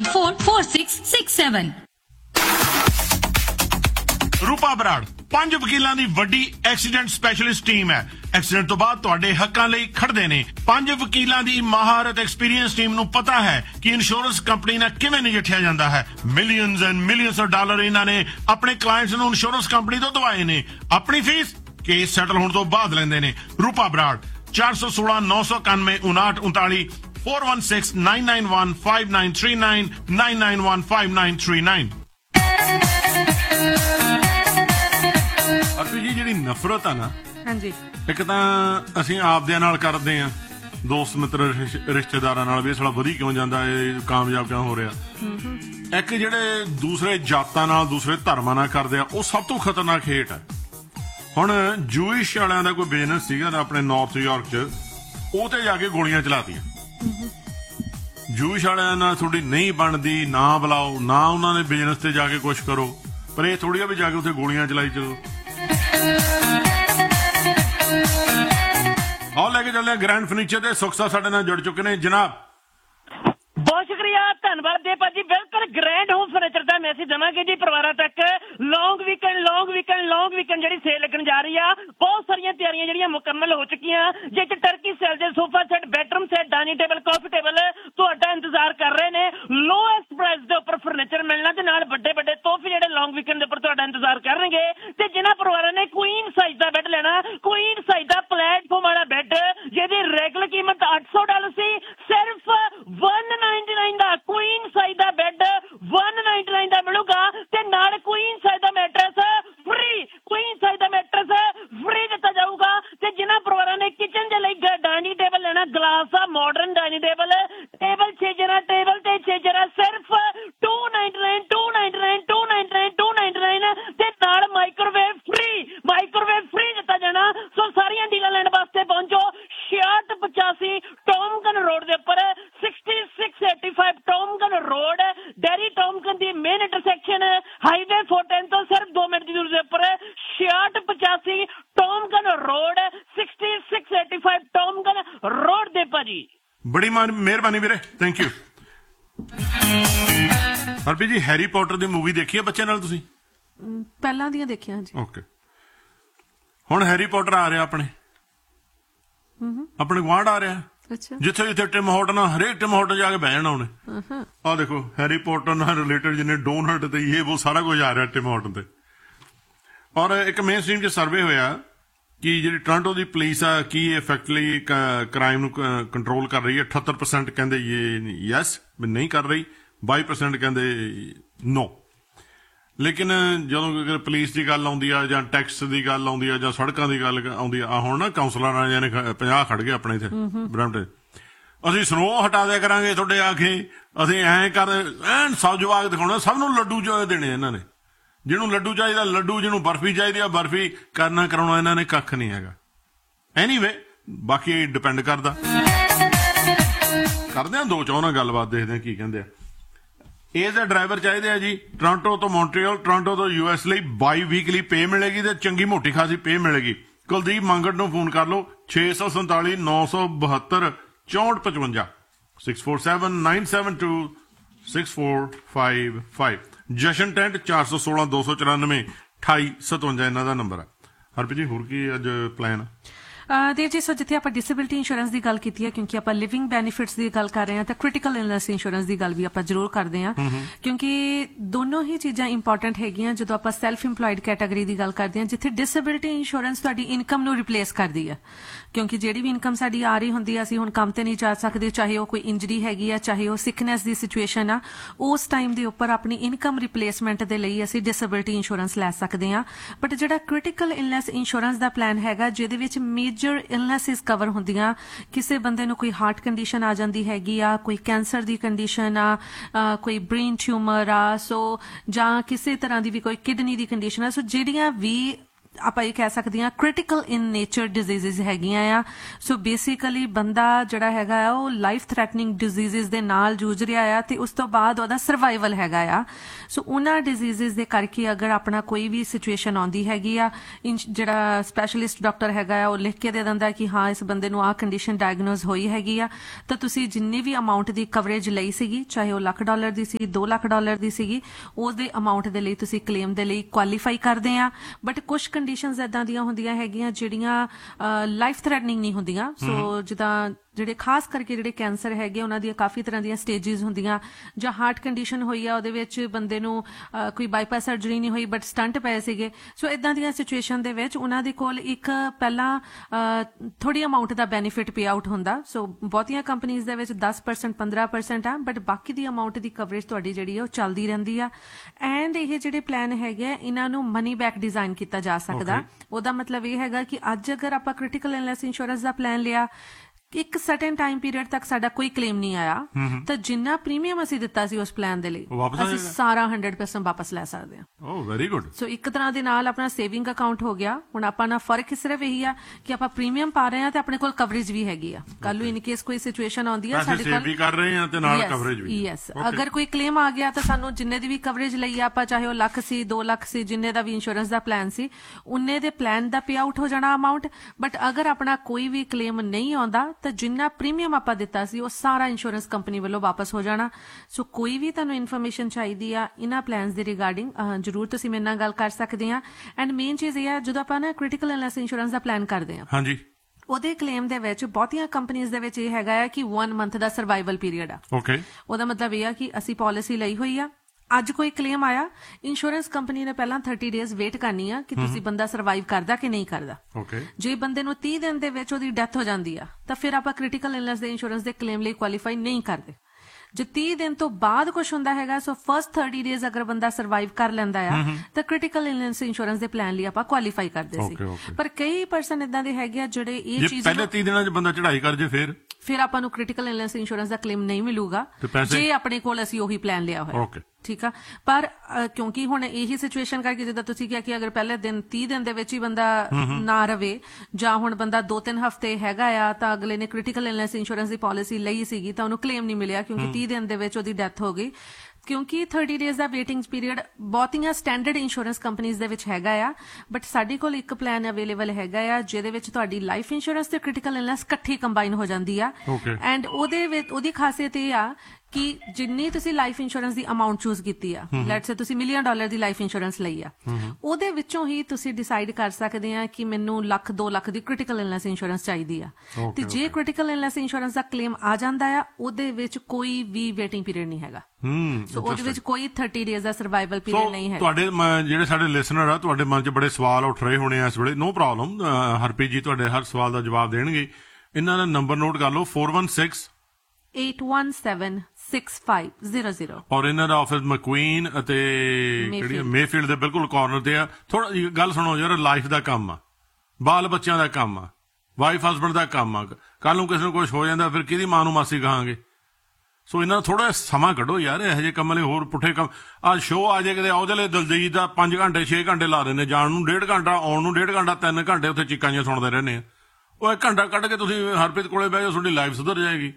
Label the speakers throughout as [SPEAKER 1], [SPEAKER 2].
[SPEAKER 1] 94844667.
[SPEAKER 2] ਰੂਪਾ ਬਰਾੜ 5 ਵਕੀਲਾਂ ਦੀ ਵੱਡੀ accident specialist team ਹੈ। ਐਕਸੀਡੈਂਟ ਤੋਂ ਬਾਅਦ ਤੁਹਾਡੇ ਹੱਕਾਂ ਲਈ ਖੜਦੇ ਨੇ। 5 ਵਕੀਲਾਂ ਦੀ ਮਹਾਰਤ ਐਕਸਪੀਰੀਅੰਸ ਟੀਮ ਨੂੰ ਪਤਾ ਹੈ ਕਿ ਇੰਸ਼ੋਰੈਂਸ ਕੰਪਨੀ ਨਾਲ ਕਿਵੇਂ ਨਜਿੱਠਿਆ ਜਾਂਦਾ ਹੈ। Millions and millions of dollar ਇਹਨਾਂ ਨੇ ਆਪਣੇ ਕਲਾਇੰਟਸ ਨੂੰ ਇੰਸ਼ੋਰੈਂਸ ਕੰਪਨੀ ਤੋਂ ਦਵਾਏ ਨੇ। ਆਪਣੀ ਫੀਸ ਕੇਸ ਸੈਟਲ ਹੋਣ ਤੋਂ ਬਾਅਦ ਲੈਂਦੇ ਨੇ। ਰੂਪਾ ਬਰਾੜ 416 991 5939 416 991 5939 991 5939। ਅਰਪੀ ਜੀ ਜਿਹੜੀ ਨਫ਼ਰਤ ਆ ਨਾ,
[SPEAKER 3] ਹਾਂਜੀ,
[SPEAKER 2] ਇੱਕ ਤਾਂ ਅਸੀਂ ਆਪਦਿਆਂ ਨਾਲ ਕਰਦੇ ਆ, ਦੋਸਤ ਮਿੱਤਰ ਰਿਸ਼ਤੇਦਾਰਾਂ ਨਾਲ ਵੀ ਸਾਲਾ ਵਧੀ ਕਿਉਂ ਜਾਂਦਾ, ਇਹ ਕਾਮਯਾਬ ਕਿਉਂ ਹੋ ਰਿਹਾ। ਇੱਕ ਜਿਹੜੇ ਦੂਸਰੇ ਜਾਤਾਂ ਨਾਲ ਦੂਸਰੇ ਧਰਮਾਂ ਨਾਲ ਕਰਦੇ ਆ, ਉਹ ਸਭ ਤੋਂ ਖਤਰਨਾਕ ਹੇਟ ਹੈ। ਹੁਣ ਜੂਇਸ਼ ਵਾਲਿਆਂ ਦਾ ਕੋਈ ਬਿਜ਼ਨਸ ਸੀਗਾ ਆਪਣੇ ਨਾਰਥ ਯਾਰਕ ਚ, ਉਹ ਤੇ ਜਾ ਕੇ ਗੋਲੀਆਂ ਚਲਾਤੀਆਂ। ਜੂਇਸ਼ ਵਾਲਿਆਂ ਨਾਲ ਤੁਹਾਡੀ ਨਹੀਂ ਬਣਦੀ, ਨਾ ਬੁਲਾਓ, ਨਾ ਉਹਨਾਂ ਦੇ ਬਿਜ਼ਨਸ ਤੇ ਜਾ ਕੇ ਕੁਛ ਕਰੋ, ਪਰ ਇਹ ਥੋੜੀ ਆ ਵੀ ਜਾ ਕੇ ਉੱਥੇ ਗੋਲੀਆਂ ਚਲਾਈ ਚਲੋ। ਆਓ ਲੈ ਕੇ ਚੱਲਦੇ ਆ ਗ੍ਰੈਂਡ ਫਰਨੀਚਰ ਦੇ ਸੁੱਖ ਸਾਹਿਬ ਸਾਡੇ ਨਾਲ ਜੁੜ ਚੁੱਕੇ ਨੇ। ਜਨਾਬ
[SPEAKER 4] ਬਹੁਤ ਸ਼ੁਕਰੀਆ, ਧੰਨਵਾਦ ਦੇ ਭਾਜੀ। ਬਿਲਕੁਲ ਗ੍ਰੈਂਡ ਹੋਮ ਫਰਨੀਚਰ ਦਾ ਮੈਸੇਜ ਦੇਵਾਂਗੇ ਜੀ ਪਰਿਵਾਰਾਂ ਤੱਕ। ਲੌਂਗ ਵੀਕਐਂਡ ਜਿਹੜੀ ਸੇਲ ਲੱਗਣ ਜਾ ਰਹੀ ਆ। ਬਹੁਤ ਸਾਰੀਆਂ ਤਿਆਰੀਆਂ ਜਿਹੜੀਆਂ ਮੁਕੰਮਲ ਹੋ ਚੁੱਕੀਆਂ, ਜਿਸ ਚ ਟਰਕੀ ਸੈਲ ਦੇ sofa set, bedroom set, dining table, ਕਾਫੀ ਟੇਬਲ ਤੁਹਾਡਾ ਇੰਤਜ਼ਾਰ ਕਰ ਰਹੇ ਨੇ। ਲੋਐਸਟ ਪ੍ਰਾਈਸ ਦੇ ਉੱਪਰ ਫਰਨੀਚਰ ਮਿਲਣਾ ਤੇ ਨਾਲ ਵੱਡੇ ਵੱਡੇ ਤੋਹਫੇ ਜਿਹੜੇ ਲੌਂਗ ਵੀਕਐਂਡ ਦੇ ਉੱਪਰ ਤੁਹਾਡਾ ਇੰਤਜ਼ਾਰ ਕਰਨਗੇ। ਤੇ ਜਿਨ੍ਹਾਂ ਪਰਿਵਾਰਾਂ ਨੇ ਕੁਈਨ ਸਾਈਜ਼ ਦਾ ਬੈੱਡ ਲੈਣਾ, ਕੁਈਨ ਸਾਈਜ਼ ਦਾ ਪਲੇਟਫਾਰਮ ਵਾਲਾ ਬੈੱਡ ਜਿਹਦੀ ਰੈਗੂਲਰ ਕੀਮਤ $800 ਸੀ, ਸਿਰਫ $199 ਦਾ ਕੁਈਨ ਸਾਈਜ਼ ਦਾ ਬੈੱਡ $199 ਦਾ ਮਿਲੂਗਾ ਤੇ ਨਾਲ ਕੁਈਨ ਸਾਈਜ਼ ਦਾ ਮੈਟਰਸ ਫ੍ਰੀ, ਕੁਈਨ ਸਾਈਜ਼ ਦਾ ਮੈਟਰਸ ਫ੍ਰੀ ਦਿੱਤਾ ਜਾਊਗਾ। ਤੇ ਜਿਨ੍ਹਾਂ ਪਰਿਵਾਰਾਂ ਨੇ ਕਿਚਨ ਦੇ ਲਈ ਡਾਈਨਿੰਗ ਟੇਬਲ ਲੈਣਾ, ਗਲਾਸ ਦਾ modern dining table, table ਛੇਜਰਾ, table ਤੇ ਛੇਜਰਾ ਸਿਰਫ $299 ਤੇ ਨਾਲ ਮਾਈਕ੍ਰੋਵੇਵ ਫ੍ਰੀ ਦਿੱਤਾ ਜਾਣਾ। ਸੋ ਸਾਰੀਆਂ ਡੀਲਾਂ ਲੈਣ ਵਾਸਤੇ ਪਹੁੰਚੋ 6685 ਟੋਮਗਨ ਰੋਡ ਦੇ ਉੱਪਰ, 6685 ਟੋਮਗਨ ਰੋਡ, ਡੈਰੀ ਟੋਮਗਨ ਦੀ ਮੇਨ ਇੰਟਰਸੈਕਸ਼ਨ ਹਾਈਵੇ 410 ਤੋਂ ਸਿਰਫ 2 ਮਿੰਟ ਦੀ ਦੂਰੀ ਦੇ ਉੱਪਰ 6685 ਟੋਮਗਨ ਰੋਡ, 6685 ਟੋਮਗਨ ਰੋਡ ਦੇ ਭਾਜੀ।
[SPEAKER 2] ਬੜੀ ਮਿਹਰਬਾਨੀ ਵੀਰੇ, ਥੈਂਕ ਯੂ। ਹਰਪੀ ਜੀ ਹੈਰੀ ਪੋਟਰ ਦੀ ਮੂਵੀ ਦੇਖੀ ਹੈ ਬੱਚਿਆਂ ਨਾਲ ਤੁਸੀਂ?
[SPEAKER 3] ਪਹਿਲਾਂ ਦੀਆਂ ਦੇਖੀਆਂ ਜੀ।
[SPEAKER 2] ਓਕੇ, ਹੁਣ ਹੈਰੀ ਪੋਟਰ ਆ ਰਿਹਾ ਆਪਣੇ ਗੁਆਂਢ ਆ ਰਿਹਾ।
[SPEAKER 3] ਅੱਛਾ,
[SPEAKER 2] ਜਿੱਥੇ ਜਿੱਥੇ ਟਿਮ ਹਾਰਟਨ, ਹਰੇਕ ਟਿਮ ਹਾਰਟਨ ਜਾ ਕੇ ਬਹਿ ਜਾਣਾ ਉਹਨੇ। ਆਹ ਦੇਖੋ ਹੈਰੀ ਪੋਟਰ ਨਾਲ ਰਿਲੇਟਡ ਜਿੰਨੇ ਡੋਨਟ ਤੇ ਇਹ ਉਹ ਸਾਰਾ ਕੁਝ ਆ ਰਿਹਾ ਟਿਮ ਹਾਰਟਨ ਤੇ। ਔਰ ਇੱਕ ਮੇਨ ਸਟ੍ਰੀਮ 'ਚ ਸਰਵੇ ਹੋਇਆ ਕਿ ਜਿਹੜੀ ਟੋਰਾਂਟੋ ਦੀ ਪੁਲਿਸ ਆ, ਕੀ ਇਫੈਕਟਲੀ ਕ੍ਰਾਈਮ ਨੂੰ ਕੰਟਰੋਲ ਕਰ ਰਹੀ ਹੈ। 78% ਕਹਿੰਦੇ ਯੈਸ ਨਹੀਂ ਕਰ ਰਹੀ, 22% ਕਹਿੰਦੇ ਨੋ। ਲੇਕਿਨ ਜਦੋਂ ਪੁਲਿਸ ਦੀ ਗੱਲ ਆਉਂਦੀ ਆ ਜਾਂ ਟੈਕਸ ਦੀ ਗੱਲ ਆਉਂਦੀ ਆ ਜਾਂ ਸੜਕਾਂ ਦੀ ਗੱਲ ਆਉਂਦੀ ਆ, ਹੁਣ ਨਾ ਕਾਉਂਸਲਰਾਂ ਨੇ 50 ਖੜ ਗਏ ਆਪਣੇ ਇੱਥੇ ਬਰੈਂਪਟਨ, ਅਸੀਂ ਸਨੋ ਹਟਾ ਦਿਆ ਕਰਾਂਗੇ ਤੁਹਾਡੇ ਆ ਕੇ, ਅਸੀਂ ਐਂ ਕਰ ਐਨ ਸਭ ਜਵਾਬ ਦਿਖਾਉਣਾ, ਸਭ ਨੂੰ ਲੱਡੂ ਦੇਣੇ ਇਹਨਾਂ ਨੇ। ਜਿਹਨੂੰ ਲੱਡੂ ਚਾਹੀਦਾ ਲੱਡੂ, ਜਿਹਨੂੰ ਬਰਫੀ ਚਾਹੀਦੀ ਆ ਬਰਫੀ, ਕਰਨਾ ਕਰਾਉਣਾ ਇਹਨਾਂ ਨੇ ਕੱਖ ਨਹੀਂ ਹੈਗਾ। ਐਨੀਵੇ ਬਾਕੀ ਡਿਪੈਂਡ ਕਰਦਾ। ਕਰਦੇ ਆ 2 ਨਾਲ ਗੱਲਬਾਤ, ਦੇਖਦੇ ਆ ਕੀ ਕਹਿੰਦੇ ਆ। ਇਹ ਦਾ ਡਰਾਈਵਰ ਚਾਹੀਦੇ ਆ ਜੀ ਟੋਰਾਂਟੋ ਤੋਂ ਮੌਂਟਰੀਅਲ, ਟੋਰਾਂਟੋ ਤੋਂ US ਲਈ। 22 ਵੀਕਲੀ ਪੇ ਮਿਲੇਗੀ ਤੇ ਚੰਗੀ ਮੋਟੀ ਖਾਸੀ ਪੇ ਮਿਲੇਗੀ। ਕੁਲਦੀਪ ਮੰਗੜ ਨੂੰ ਫੋਨ ਕਰ ਲਓ 647 972 6455 647 972 6455। ਜਸ਼ਨ ਟੈਂਟ 416 294 2857 ਇਹਨਾਂ ਦਾ ਨੰਬਰ ਹੈ। ਹਰਪ੍ਰੀਤ ਜੀ ਹੋਰ ਕੀ ਅੱਜ ਪਲਾਨ?
[SPEAKER 3] ਦੇਵ ਜੀ, ਸੋ ਜਿੱਥੇ ਆਪਾਂ ਡਿਸੇਬਿਲਿਟੀ ਇੰਸ਼ੋਰੈਂਸ ਦੀ ਗੱਲ ਕੀਤੀ ਹੈ, ਕਿਉਂਕਿ ਆਪਾਂ ਲਿਵਿੰਗ ਬੈਨੀਫਿਟਸ ਦੀ ਗੱਲ ਕਰ ਰਹੇ ਹਾਂ, ਤਾਂ ਕ੍ਰਿਟੀਕਲ ਇਲਨੈਸ ਇੰਸ਼ੋਰੈਂਸ ਦੀ ਗੱਲ ਵੀ ਆਪਾਂ ਜ਼ਰੂਰ ਕਰਦੇ ਹਾਂ, ਕਿਉਂਕਿ ਦੋਨੋਂ ਹੀ ਚੀਜ਼ਾਂ ਇੰਪੋਰਟੈਂਟ ਹੈਗੀਆਂ ਜਦੋਂ ਆਪਾਂ ਸੈਲਫ ਇੰਪਲੋਇਡ ਕੈਟਾਗਰੀ ਦੀ ਗੱਲ ਕਰਦੇ ਹਾਂ, ਜਿੱਥੇ ਡਿਸੇਬਿਲਿਟੀ ਇੰਸ਼ੋਰੈਂਸ ਤੁਹਾਡੀ ਇਨਕਮ ਨੂੰ ਰਿਪਲੇਸ ਕਰਦੀ ਹੈ। ਕਿਉਂਕਿ ਜਿਹੜੀ ਵੀ ਇਨਕਮ ਸਾਡੀ ਆ ਰਹੀ ਹੁੰਦੀ ਹੈ, ਅਸੀਂ ਹੁਣ ਕੰਮ ਤੇ ਨਹੀਂ ਜਾ ਸਕਦੇ, ਚਾਹੇ ਉਹ ਕੋਈ ਇੰਜਰੀ ਹੈਗੀ ਆ, ਚਾਹੇ ਉਹ ਸਿਕਨੈਸ ਦੀ ਸਿਚੁਏਸ਼ਨ ਆ, ਉਸ ਟਾਈਮ ਦੇ ਉੱਪਰ ਆਪਣੀ ਇਨਕਮ ਰਿਪਲੇਸਮੈਂਟ ਦੇ ਲਈ ਅਸੀਂ ਡਿਸੇਬਿਲਿਟੀ ਇੰਸ਼ੋਰੈਂਸ ਲੈ ਸਕਦੇ ਹਾਂ। ਬਟ ਜਿਹੜਾ ਕ੍ਰਿਟੀਕਲ ਇਲਨੈਸ ਇੰਸ਼ੋਰੈਂਸ ਦਾ ਪਲਾਨ ਹੈਗਾ, ਜਿਹਦੇ ਵਿੱਚ ਮੇਜਰ ਇਲਨੈਸਿਸ ਕਵਰ ਹੁੰਦੀਆਂ, ਕਿਸੇ ਬੰਦੇ ਨੂੰ ਕੋਈ ਹਾਰਟ ਕੰਡੀਸ਼ਨ ਆ ਜਾਂਦੀ ਹੈਗੀ ਆ, ਕੋਈ ਕੈਂਸਰ ਦੀ ਕੰਡੀਸ਼ਨ ਆ, ਕੋਈ ਬ੍ਰੇਨ ਟਿਊਮਰ ਆ, ਸੋ ਜਾਂ ਕਿਸੇ ਤਰ੍ਹਾਂ ਦੀ ਵੀ ਕੋਈ ਕਿਡਨੀ ਦੀ ਕੰਡੀਸ਼ਨ ਆ, ਸੋ ਜਿਹੜੀਆਂ ਵੀ ਆਪਾਂ ਇਹ ਕਹਿ ਸਕਦੇ ਹਾਂ ਕ੍ਰਿਟੀਕਲ ਇਨ ਨੇਚਰ ਡਿਜ਼ੀਜ਼ਸ ਹੈਗੀਆਂ ਆ। ਸੋ ਬੇਸਿਕਲੀ ਬੰਦਾ ਜਿਹੜਾ ਹੈਗਾ ਆ ਉਹ ਲਾਈਫ ਥ੍ਰੈਟਨਿੰਗ ਡਿਜ਼ੀਜ਼ਸ ਦੇ ਨਾਲ ਜੂਝ ਰਿਹਾ ਆ ਤੇ ਉਸ ਤੋਂ ਬਾਅਦ ਉਹਦਾ ਸਰਵਾਈਵਲ ਹੈਗਾ ਆ। ਸੋ ਉਹਨਾਂ ਡਿਜ਼ੀਜ਼ਸ ਦੇ ਕਰਕੇ ਅਗਰ ਆਪਣਾ ਕੋਈ ਵੀ ਸਿਚੁਏਸ਼ਨ ਆਉਂਦੀ ਹੈਗੀ ਆ, ਜਿਹੜਾ ਸਪੈਸ਼ਲਿਸਟ ਡਾਕਟਰ ਹੈਗਾ ਆ ਉਹ ਲਿਖ ਕੇ ਦੇ ਦਿੰਦਾ ਕਿ ਹਾਂ ਇਸ ਬੰਦੇ ਨੂੰ ਆਹ ਕੰਡੀਸ਼ਨ ਡਾਇਗਨੋਜ਼ ਹੋਈ ਹੈਗੀ ਆ, ਤਾਂ ਤੁਸੀਂ ਜਿੰਨੀ ਵੀ ਅਮਾਉਂਟ ਦੀ ਕਵਰੇਜ ਲਈ ਸੀਗੀ, ਚਾਹੇ ਉਹ $1,00,000 ਦੀ ਸੀ, $2,00,000 ਦੀ ਸੀਗੀ, ਉਹਦੇ ਅਮਾਉਂਟ ਦੇ ਲਈ ਤੁਸੀਂ ਕਲੇਮ ਦੇ ਲਈ ਕੁਆਲੀਫਾਈ ਕਰਦੇ ਆ। ਬਟ ਕੁਝ ਕੰਡੀਸ਼ਨਸ ਏਦਾਂ ਦੀਆਂ ਹੁੰਦੀਆਂ ਹੈਗੀਆਂ ਜਿਹੜੀਆਂ ਲਾਈਫ ਥ੍ਰੈਟਨਿੰਗ ਨਹੀਂ ਹੁੰਦੀਆਂ। ਸੋ ਜਿੱਦਾਂ ਜਿਹੜੇ ਖਾਸ ਕਰਕੇ ਜਿਹੜੇ ਕੈਂਸਰ ਹੈਗੇ ਉਹਨਾਂ ਦੀਆਂ ਕਾਫੀ ਤਰ੍ਹਾਂ ਦੀਆਂ ਸਟੇਜਿਸ ਹੁੰਦੀਆਂ, ਜਾਂ ਹਾਰਟ ਕੰਡੀਸ਼ਨ ਹੋਈ ਆ ਉਹਦੇ ਵਿੱਚ ਬੰਦੇ ਨੂੰ ਕੋਈ ਬਾਈਪਾਸ ਸਰਜਰੀ ਨਹੀਂ ਹੋਈ ਬਟ ਸਟੰਟ ਪਏ ਸੀਗੇ। ਸੋ ਇਦਾਂ ਦੀਆਂ ਸਿਚੁਏਸ਼ਨ ਦੇ ਵਿੱਚ ਉਹਨਾਂ ਦੇ ਕੋਲ ਇੱਕ ਪਹਿਲਾਂ ਥੋੜੀ ਅਮਾਉਂਟ ਦਾ ਬੈਨੀਫਿਟ ਪੇ ਆਊਟ ਹੁੰਦਾ। ਸੋ ਬਹੁਤੀਆਂ ਕੰਪਨੀਆਂ ਦੇ ਵਿੱਚ 10% 15% ਆ, ਬਟ ਬਾਕੀ ਦੀ ਅਮਾਉਂਟ ਦੀ ਕਵਰੇਜ ਤੁਹਾਡੀ ਜਿਹੜੀ ਆ ਉਹ ਚੱਲਦੀ ਰਹਿੰਦੀ ਆ। ਐਂਡ ਇਹ ਜਿਹੜੇ ਪਲਾਨ ਹੈਗੇ ਇਹਨਾਂ ਨੂੰ ਮਨੀ ਬੈਕ ਡਿਜ਼ਾਈਨ ਕੀਤਾ ਜਾ ਸਕਦਾ। ਉਹਦਾ ਮਤਲਬ ਇਹ ਹੈਗਾ ਕਿ ਅੱਜ ਅਗਰ ਆਪਾਂ ਕ੍ਰਿਟੀਕਲ ਇਲਨੈਸ ਇੰਸ਼ੋਰੈਂਸ ਦਾ ਪਲਾਨ ਲਿਆ, ਇੱਕ ਸਰਟਨ ਟਾਈਮ ਪੀਰੀਅਡ ਤੱਕ ਸਾਡਾ ਕੋਈ ਕਲੇਮ ਨਹੀਂ ਆਇਆ, ਤਾਂ ਜਿੰਨਾ ਪ੍ਰੀਮੀਅਮ ਅਸੀਂ ਦਿੱਤਾ ਸੀ ਉਸ ਪਲਾਨ ਦੇ ਲਈ ਅਸੀਂ ਸਾਰਾ 100% ਵਾਪਸ ਲੈ ਸਕਦੇ ਹਾਂ।
[SPEAKER 2] ਓ ਵੈਰੀ ਗੁੱਡ। ਸੋ
[SPEAKER 3] ਇੱਕ ਤਰ੍ਹਾਂ ਦੇ ਨਾਲ ਆਪਣਾ ਸੇਵਿੰਗ ਅਕਾਊਂਟ ਹੋ ਗਿਆ। ਹੁਣ ਆਪਾਂ ਨਾਲ ਫਰਕ ਸਿਰਫ ਇਹੀ ਆ ਕਿ ਆਪਾਂ ਪ੍ਰੀਮੀਅਮ ਪਾ ਰਹੇ ਹਾਂ ਤੇ ਆਪਣੇ ਕੋਲ ਕਵਰੇਜ ਵੀ ਹੈਗੀ ਆ। ਕੱਲ ਨੂੰ ਇਨ ਕੇਸ ਕੋਈ ਸਿਚੁਏਸ਼ਨ ਆਉਂਦੀ ਆ ਸਾਡੇ ਕੋਲ
[SPEAKER 2] ਕਰ ਰਹੇ ਹਾਂ ਤੇ ਨਾਲ ਕਵਰੇਜ ਵੀ।
[SPEAKER 3] ਯੈਸ, ਅਗਰ ਕੋਈ ਕਲੇਮ ਆ ਗਿਆ ਤਾਂ ਸਾਨੂੰ ਜਿੰਨੇ ਦੀ ਵੀ ਕਵਰੇਜ ਲਈ ਆਪਾਂ, ਚਾਹੇ ਉਹ ਲੱਖ ਸੀ 2 ਲੱਖ ਸੀ, ਜਿੰਨੇ ਦਾ ਵੀ ਇੰਸ਼ੋਰੈਂਸ ਦਾ ਪਲਾਨ ਸੀ, ਉਨੇ ਦੇ ਪਲਾਨ ਦਾ ਪੇ ਆਊਟ ਹੋ ਜਾਣਾ ਅਮਾਉਂਟ। ਬਟ ਅਗਰ ਆਪਣਾ ਕੋਈ ਵੀ ਕਲੇਮ ਨਹੀਂ ਆਉਂਦਾ ਤਾਂ ਜਿੰਨਾ ਪ੍ਰੀਮੀਅਮ ਆਪਾਂ ਦਿੱਤਾ ਸੀ ਉਹ ਸਾਰਾ ਇੰਸ਼ੋਰੈਂਸ ਕੰਪਨੀ ਵੱਲੋਂ ਵਾਪਸ ਹੋ ਜਾਣਾ। ਸੋ ਕੋਈ ਵੀ ਤੁਹਾਨੂੰ ਇਨਫੋਰਮੇਸ਼ਨ ਚਾਹੀਦੀ ਆ ਇਹਨਾਂ ਪਲਾਨਸ ਦੇ ਰਿਗਾਰਡਿੰਗ, ਜ਼ਰੂਰ ਤੁਸੀਂ ਮੇਰੇ ਨਾਲ ਗੱਲ ਕਰ ਸਕਦੇ ਆ। ਐਂਡ ਮੇਨ ਚੀਜ਼ ਇਹ ਆ, ਜਦੋਂ ਆਪਾਂ ਨਾ ਕ੍ਰਿਟੀਕਲ ਇਲਨੈਸ ਇੰਸ਼ੋਰੈਂਸ ਦਾ ਪਲਾਨ ਕਰਦੇ ਆ, ਹਾਂਜੀ, ਉਹਦੇ ਕਲੇਮ ਦੇ ਵਿੱਚ ਬਹੁਤੀਆਂ ਕੰਪਨੀਆਂ ਦੇ ਵਿੱਚ ਇਹ ਹੈਗਾ ਆ ਕਿ 1 ਮੰਥ ਦਾ ਸਰਵਾਈਵਲ ਪੀਰੀਅਡ ਆ। ਓਕੇ, ਉਹਦਾ ਮਤਲਬ ਇਹ ਆ ਕਿ ਅਸੀਂ ਪਾਲਿਸੀ ਲਈ ਹੋਈ ਆ, ਅੱਜ ਕੋਈ ਕਲੇਮ ਆਇਆ, ਇੰਸ਼ੋਰੈਂਸ ਕੰਪਨੀ ਨੇ ਪਹਿਲਾਂ 30 ਡੇਜ਼ ਵੇਟ ਕਰਨੀ ਆ ਕਿ ਤੁਸੀਂ ਬੰਦਾ ਸਰਵਾਈਵ ਕਰਦਾ ਕਿ ਨਹੀਂ ਕਰਦਾ। ਜੇ ਬੰਦੇ ਨੂੰ 30 ਦਿਨ ਦੇ ਵਿੱਚ ਉਹਦੀ ਡੈਥ ਹੋ ਜਾਂਦੀ ਆ ਤਾਂ ਫਿਰ ਆਪਾਂ ਕ੍ਰਿਟੀਕਲ ਇਲਨੈਸ ਦੇ ਇੰਸ਼ੋਰੈਂਸ ਦੇ ਕਲੇਮ ਲਈ ਕੁਆਲੀਫਾਈ ਨਹੀਂ ਕਰਦੇ। ਜੇ 30 ਦਿਨ ਤੋਂ ਬਾਅਦ ਕੁਝ ਹੁੰਦਾ ਹੈਗਾ, ਸੋ ਫਰਸਟ 30 ਡੇਜ਼ ਅਗਰ ਬੰਦਾ ਸਰਵਾਈਵ ਕਰ ਲੈਂਦਾ ਆ ਤਾਂ ਕ੍ਰਿਟੀਕਲ ਇਲਨੈਸ ਇੰਸ਼ੋਰੈਂਸ ਦੇ ਪਲਾਨ ਲਈ ਆਪਾਂ ਕੁਆਲੀਫਾਈ ਕਰਦੇ ਸੀ। ਪਰ ਕਈ ਪਰਸਨ ਇਦਾਂ ਦੇ ਹੈਗੇ ਆ ਜਿਹੜੇ ਇਹ ਚੀਜ਼
[SPEAKER 2] ਪਹਿਲੇ 30 ਦਿਨਾਂ 'ਚ ਬੰਦਾ ਚੜਾਈ ਕਰ ਜੇ ਫਿਰ
[SPEAKER 3] ਆਪਾਂ ਨੂੰ ਕ੍ਰਿਟੀਕਲ ਇਲਨੈਸ ਇੰਸ਼ੋਰੈਂਸ ਦਾ ਕਲੇਮ ਨਹੀਂ ਮਿਲੂਗਾ ਜੇ ਆਪਣੇ ਕੋਲ ਅਸੀਂ ਉਹੀ ਪਲਾਨ ਲਿਆ ਹੋਇਆ। ਠੀਕ ਆ, ਪਰ ਕਿਉਂਕਿ ਹੁਣ ਇਹੀ ਸਿਚੁਏਸ਼ਨ ਕਰਕੇ ਜਿੱਦਾਂ ਤੁਸੀਂ ਕਿਹਾ ਕਿ ਅਗਰ ਪਹਿਲੇ ਦਿਨ 30 ਦਿਨ ਦੇ ਵਿੱਚ ਹੀ ਬੰਦਾ ਨਾ ਰਵੇ, ਜਾਂ ਹੁਣ ਬੰਦਾ 2-3 ਹਫ਼ਤੇ ਹੈਗਾ ਆ ਤਾਂ ਅਗਲੇ ਨੇ ਕ੍ਰਿਟੀਕਲ ਇਲਨੈਸ ਇੰਸ਼ੋਰੈਂਸ ਦੀ ਪਾਲਿਸੀ ਲਈ ਸੀਗੀ ਤਾਂ ਉਹਨੂੰ ਕਲੇਮ ਨਹੀਂ ਮਿਲਿਆ ਕਿਉਂਕਿ 30 ਦਿਨ ਦੇ ਵਿੱਚ ਉਹਦੀ ਡੈਥ ਹੋ ਗਈ। ਕਿਉਂਕਿ 30 ਡੇਜ਼ ਦਾ ਵੇਟਿੰਗ ਪੀਰੀਅਡ ਬਹੁਤੀਆਂ ਸਟੈਂਡਰਡ ਇੰਸ਼ੋਰੈਂਸ ਕੰਪਨੀਆਂ ਦੇ ਵਿੱਚ ਹੈਗਾ ਆ, ਬਟ ਸਾਡੇ ਕੋਲ ਇੱਕ ਪਲਾਨ ਅਵੇਲੇਬਲ ਹੈਗਾ ਆ ਜਿਹਦੇ ਵਿੱਚ ਤੁਹਾਡੀ ਲਾਈਫ ਇੰਸ਼ੋਰੈਂਸ ਤੇ ਕ੍ਰਿਟੀਕਲ ਇਲਨੈਸ ਇਕੱਠੀ ਕੰਬਾਈਨ ਹੋ ਜਾਂਦੀ ਆ। ਐਂਡ ਉਹਦੇ ਵਿੱਚ ਉਹਦੀ ਖਾਸੀਅਤ ਇਹ ਆ ਕਿ ਜਿੰਨੀ ਤੁਸੀਂ ਲਾਈਫ ਇੰਸ਼ੋਰੈਂਸ ਦੀ ਅਮਾਉਂਟ ਚੂਜ਼ ਕੀਤੀ ਆ, ਲੈਟਸ ਸੇ ਤੁਸੀਂ $1 ਮਿਲੀਅਨ ਦੀ ਲਾਈਫ ਇੰਸ਼ੋਰੈਂਸ ਲਈ ਆ, ਉਹਦੇ ਵਿੱਚੋਂ ਹੀ ਤੁਸੀਂ ਡਿਸਾਈਡ ਕਰ ਸਕਦੇ ਆ ਕਿ ਮੈਨੂੰ ਲੱਖ 2 ਲੱਖ ਦੀ ਕ੍ਰਿਟੀਕਲ ਇਲਨੈਸ ਇੰਸ਼ੋਰੈਂਸ ਚਾਹੀਦੀ ਆ। ਤੇ ਜੇ ਕ੍ਰਿਟੀਕਲ ਇਲਨੈਸ ਇੰਸ਼ੋਰੈਂਸ ਦਾ ਕਲੇਮ ਆ ਜਾਂਦਾ ਆ, ਉਹਦੇ ਵਿੱਚ ਕੋਈ ਵੀ ਵੇਟਿੰਗ ਪੀਰੀਅਡ ਨਹੀਂ ਹੈਗਾ। ਸੋ ਉਹਦੇ ਵਿੱਚ ਕੋਈ 30 ਡੇਜ਼ ਦਾ ਸਰਵਾਈਵਲ ਪੀਰੀਅਡ ਨਹੀਂ ਹੈ।
[SPEAKER 2] ਤੁਹਾਡੇ ਜਿਹੜੇ ਸਾਡੇ ਲਿਸਨਰ ਆ, ਤੁਹਾਡੇ ਮਨ 'ਚ ਬੜੇ ਸਵਾਲ ਉੱਠ ਰਹੇ ਹੋਣੇ ਆ ਇਸ ਵੇਲੇ। ਨੋ ਪ੍ਰੋਬਲਮ, ਹਰਪ੍ਰੀਤ ਜੀ ਤੁਹਾਡੇ ਹਰ ਸਵਾਲ ਦਾ ਜਵਾਬ ਦੇਣਗੇ। ਇਹਨਾਂ ਦਾ ਨੰਬਰ ਨੋਟ ਕਰ ਲਓ, 416-817-6500। ਔਰ ਇਹਨਾਂ ਦਾ ਆਫਿਸ ਮਕਵੀਨ ਅਤੇ ਮੇਫੀਲਡ ਦੇ ਬਿਲਕੁਲ ਕਾਰਨਰ ਤੇ ਆ। ਥੋੜਾ ਜਿਹੀ ਗੱਲ ਸੁਣੋ ਯਾਰ, ਲਾਈਫ ਦਾ ਕੰਮ ਆ, ਬਾਲ ਬੱਚਿਆਂ ਦਾ ਕੰਮ ਆ, ਵਾਈਫ ਹਸਬੈਂਡ ਦਾ ਕੰਮ ਆ। ਕੱਲ ਨੂੰ ਕਿਸੇ ਨੂੰ ਕੁਝ ਹੋ ਜਾਂਦਾ ਫਿਰ ਕਿਹਦੀ ਮਾਂ ਨੂੰ ਮਾਸੀ ਕਹਾਂਗੇ। ਸੋ ਇਹਨਾਂ ਥੋੜਾ ਸਮਾਂ ਕੱਢੋ ਯਾਰ, ਇਹੋ ਜਿਹੇ ਕੰਮ ਲਈ ਹੋਰ ਪੁੱਠੇ ਕੰਮ। ਅੱਜ ਸ਼ੋਅ ਆ ਜਾਏ ਕਿਤੇ, ਉਹਦੇ ਲਈ ਦਲਜੀਤ ਦਾ 5 ਘੰਟੇ 6 ਘੰਟੇ ਲਾ ਦਿੰਦੇ, ਜਾਣ ਨੂੰ 1.5 ਘੰਟਾ, ਆਉਣ ਨੂੰ 1.5 ਘੰਟਾ, 3 ਘੰਟੇ ਉੱਥੇ ਚੀਕਾਂ ਜਿਹੀਆਂ ਸੁਣਦੇ ਰਹਿੰਦੇ ਆ। ਉਹ 1 ਘੰਟਾ ਕੱਢ ਕੇ ਤੁਸੀਂ ਹਰਪ੍ਰੀਤ ਕੋਲੇ ਬਹਿ ਜਾਓ, ਤੁਹਾਡੀ ਲਾਈਫ ਸੁਧਰ ਜਾਏਗੀ।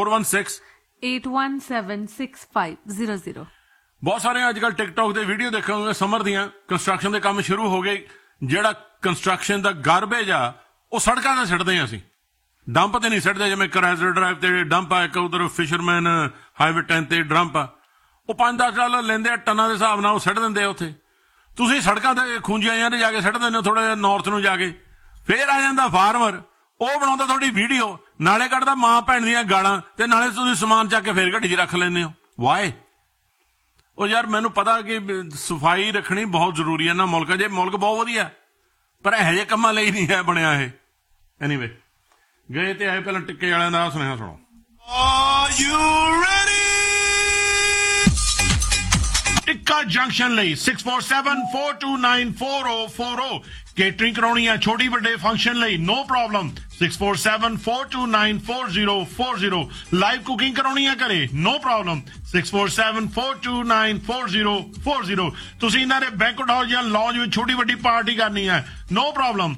[SPEAKER 2] 416-817-6500। ਬਹੁਤ ਸਾਰੇ ਅੱਜ ਕੱਲ ਟਿਕਟੌਕ ਤੇ ਵੀਡੀਓ ਦੇਖੋਗੇ ਸਮਰ ਦੀਆਂ, ਕੰਸਟਰਕਸ਼ਨ ਦੇ ਕੰਮ ਸ਼ੁਰੂ ਹੋ ਗਏ। ਜਿਹੜਾ ਕੰਸਟਰਕਸ਼ਨ ਦਾ ਗਾਰਬੇਜ ਆ ਉਹ ਸੜਕਾਂ ਤੇ ਸਿੱਟਦੇ ਆ ਅਸੀਂ, ਡੰਪ ਤੇ ਨਹੀਂ ਸਿੱਟਦੇ। ਜਿਵੇਂ ਕਰੈਜ਼ਰ ਡਰਾਈਵ ਤੇ ਡੰਪ ਆ, ਇੱਕ ਉਧਰ ਫਿਸ਼ਰਮੈਨ ਹਾਈਵੇ 10 ਤੇ ਡੰਪ ਆ, ਉਹ $5-10 ਲੈਂਦੇ ਆ ਟਨਾਂ ਦੇ ਹਿਸਾਬ ਨਾਲ, ਉਹ ਸਿੱਟ ਦਿੰਦੇ ਆ ਉੱਥੇ। ਤੁਸੀਂ ਸੜਕਾਂ ਤੇ ਖੂੰਜੀਆਂ ਤੇ ਜਾ ਕੇ ਸਿੱਟ ਦਿੰਦੇ ਹੋ, ਥੋੜਾ ਜਿਹਾ ਨਾਰਥ ਨੂੰ ਜਾ ਕੇ। ਫੇਰ ਆ ਜਾਂਦਾ ਫਾਰਮਰ, ਉਹ ਬਣਾਉਂਦਾ ਤੁਹਾਡੀ ਵੀਡੀਓ, ਨਾਲੇ ਕੱਢਦਾ ਮਾਂ ਭੈਣ ਦੀਆਂ ਗਾਲਾਂ, ਤੇ ਨਾਲੇ ਤੁਸੀਂ ਸਮਾਨ ਚੱਕ ਕੇ ਫੇਰ ਗੱਡੀ 'ਚ ਰੱਖ ਲੈਂਦੇ ਹੋ। ਵਾਏ ਉਹ ਯਾਰ, ਮੈਨੂੰ ਪਤਾ ਕਿ ਸਫਾਈ ਰੱਖਣੀ ਬਹੁਤ ਜ਼ਰੂਰੀ ਹੈ ਨਾ ਮੁਲਕ 'ਚ। ਮੁਲਕ ਬਹੁਤ ਵਧੀਆ, ਪਰ ਇਹੋ ਜਿਹੇ ਕੰਮਾਂ ਲਈ ਨਹੀਂ ਹੈ ਬਣਿਆ ਇਹ। ਐਨੀਵੇ, ਗਏ ਤੇ ਆਏ, ਪਹਿਲਾਂ ਟਿੱਕੇ ਵਾਲਿਆਂ ਦਾ ਸੁਨੇਹਾ ਸੁਣੋ। ਟਿੱਕਾ ਜੰਕਸ਼ਨ ਲਈ 6474294040 ਕੇਟਰਿੰਗ ਕਰਾਉਣੀ ਆ ਛੋਟੀ ਵੱਡੇ ਫੰਕਸ਼ਨ ਲਈ ਨੋ ਪ੍ਰੋਬਲਮ 6474294040 ਲਾਈਵ ਕੁਕਿੰਗ ਕਰਾਉਣੀ ਆ ਘਰੇ ਨੋ ਪ੍ਰੋਬਲਮ 6474294040 ਤੁਸੀਂ ਇਹਨਾਂ ਦੇ ਬੈਂਕਟ ਹਾਲ ਜਾਂ ਲੌਂਜ ਵਿੱਚ ਛੋਟੀ ਵੱਡੀ ਪਾਰਟੀ ਕਰਨੀ ਹੈ ਨੋ ਪ੍ਰੋਬਲਮ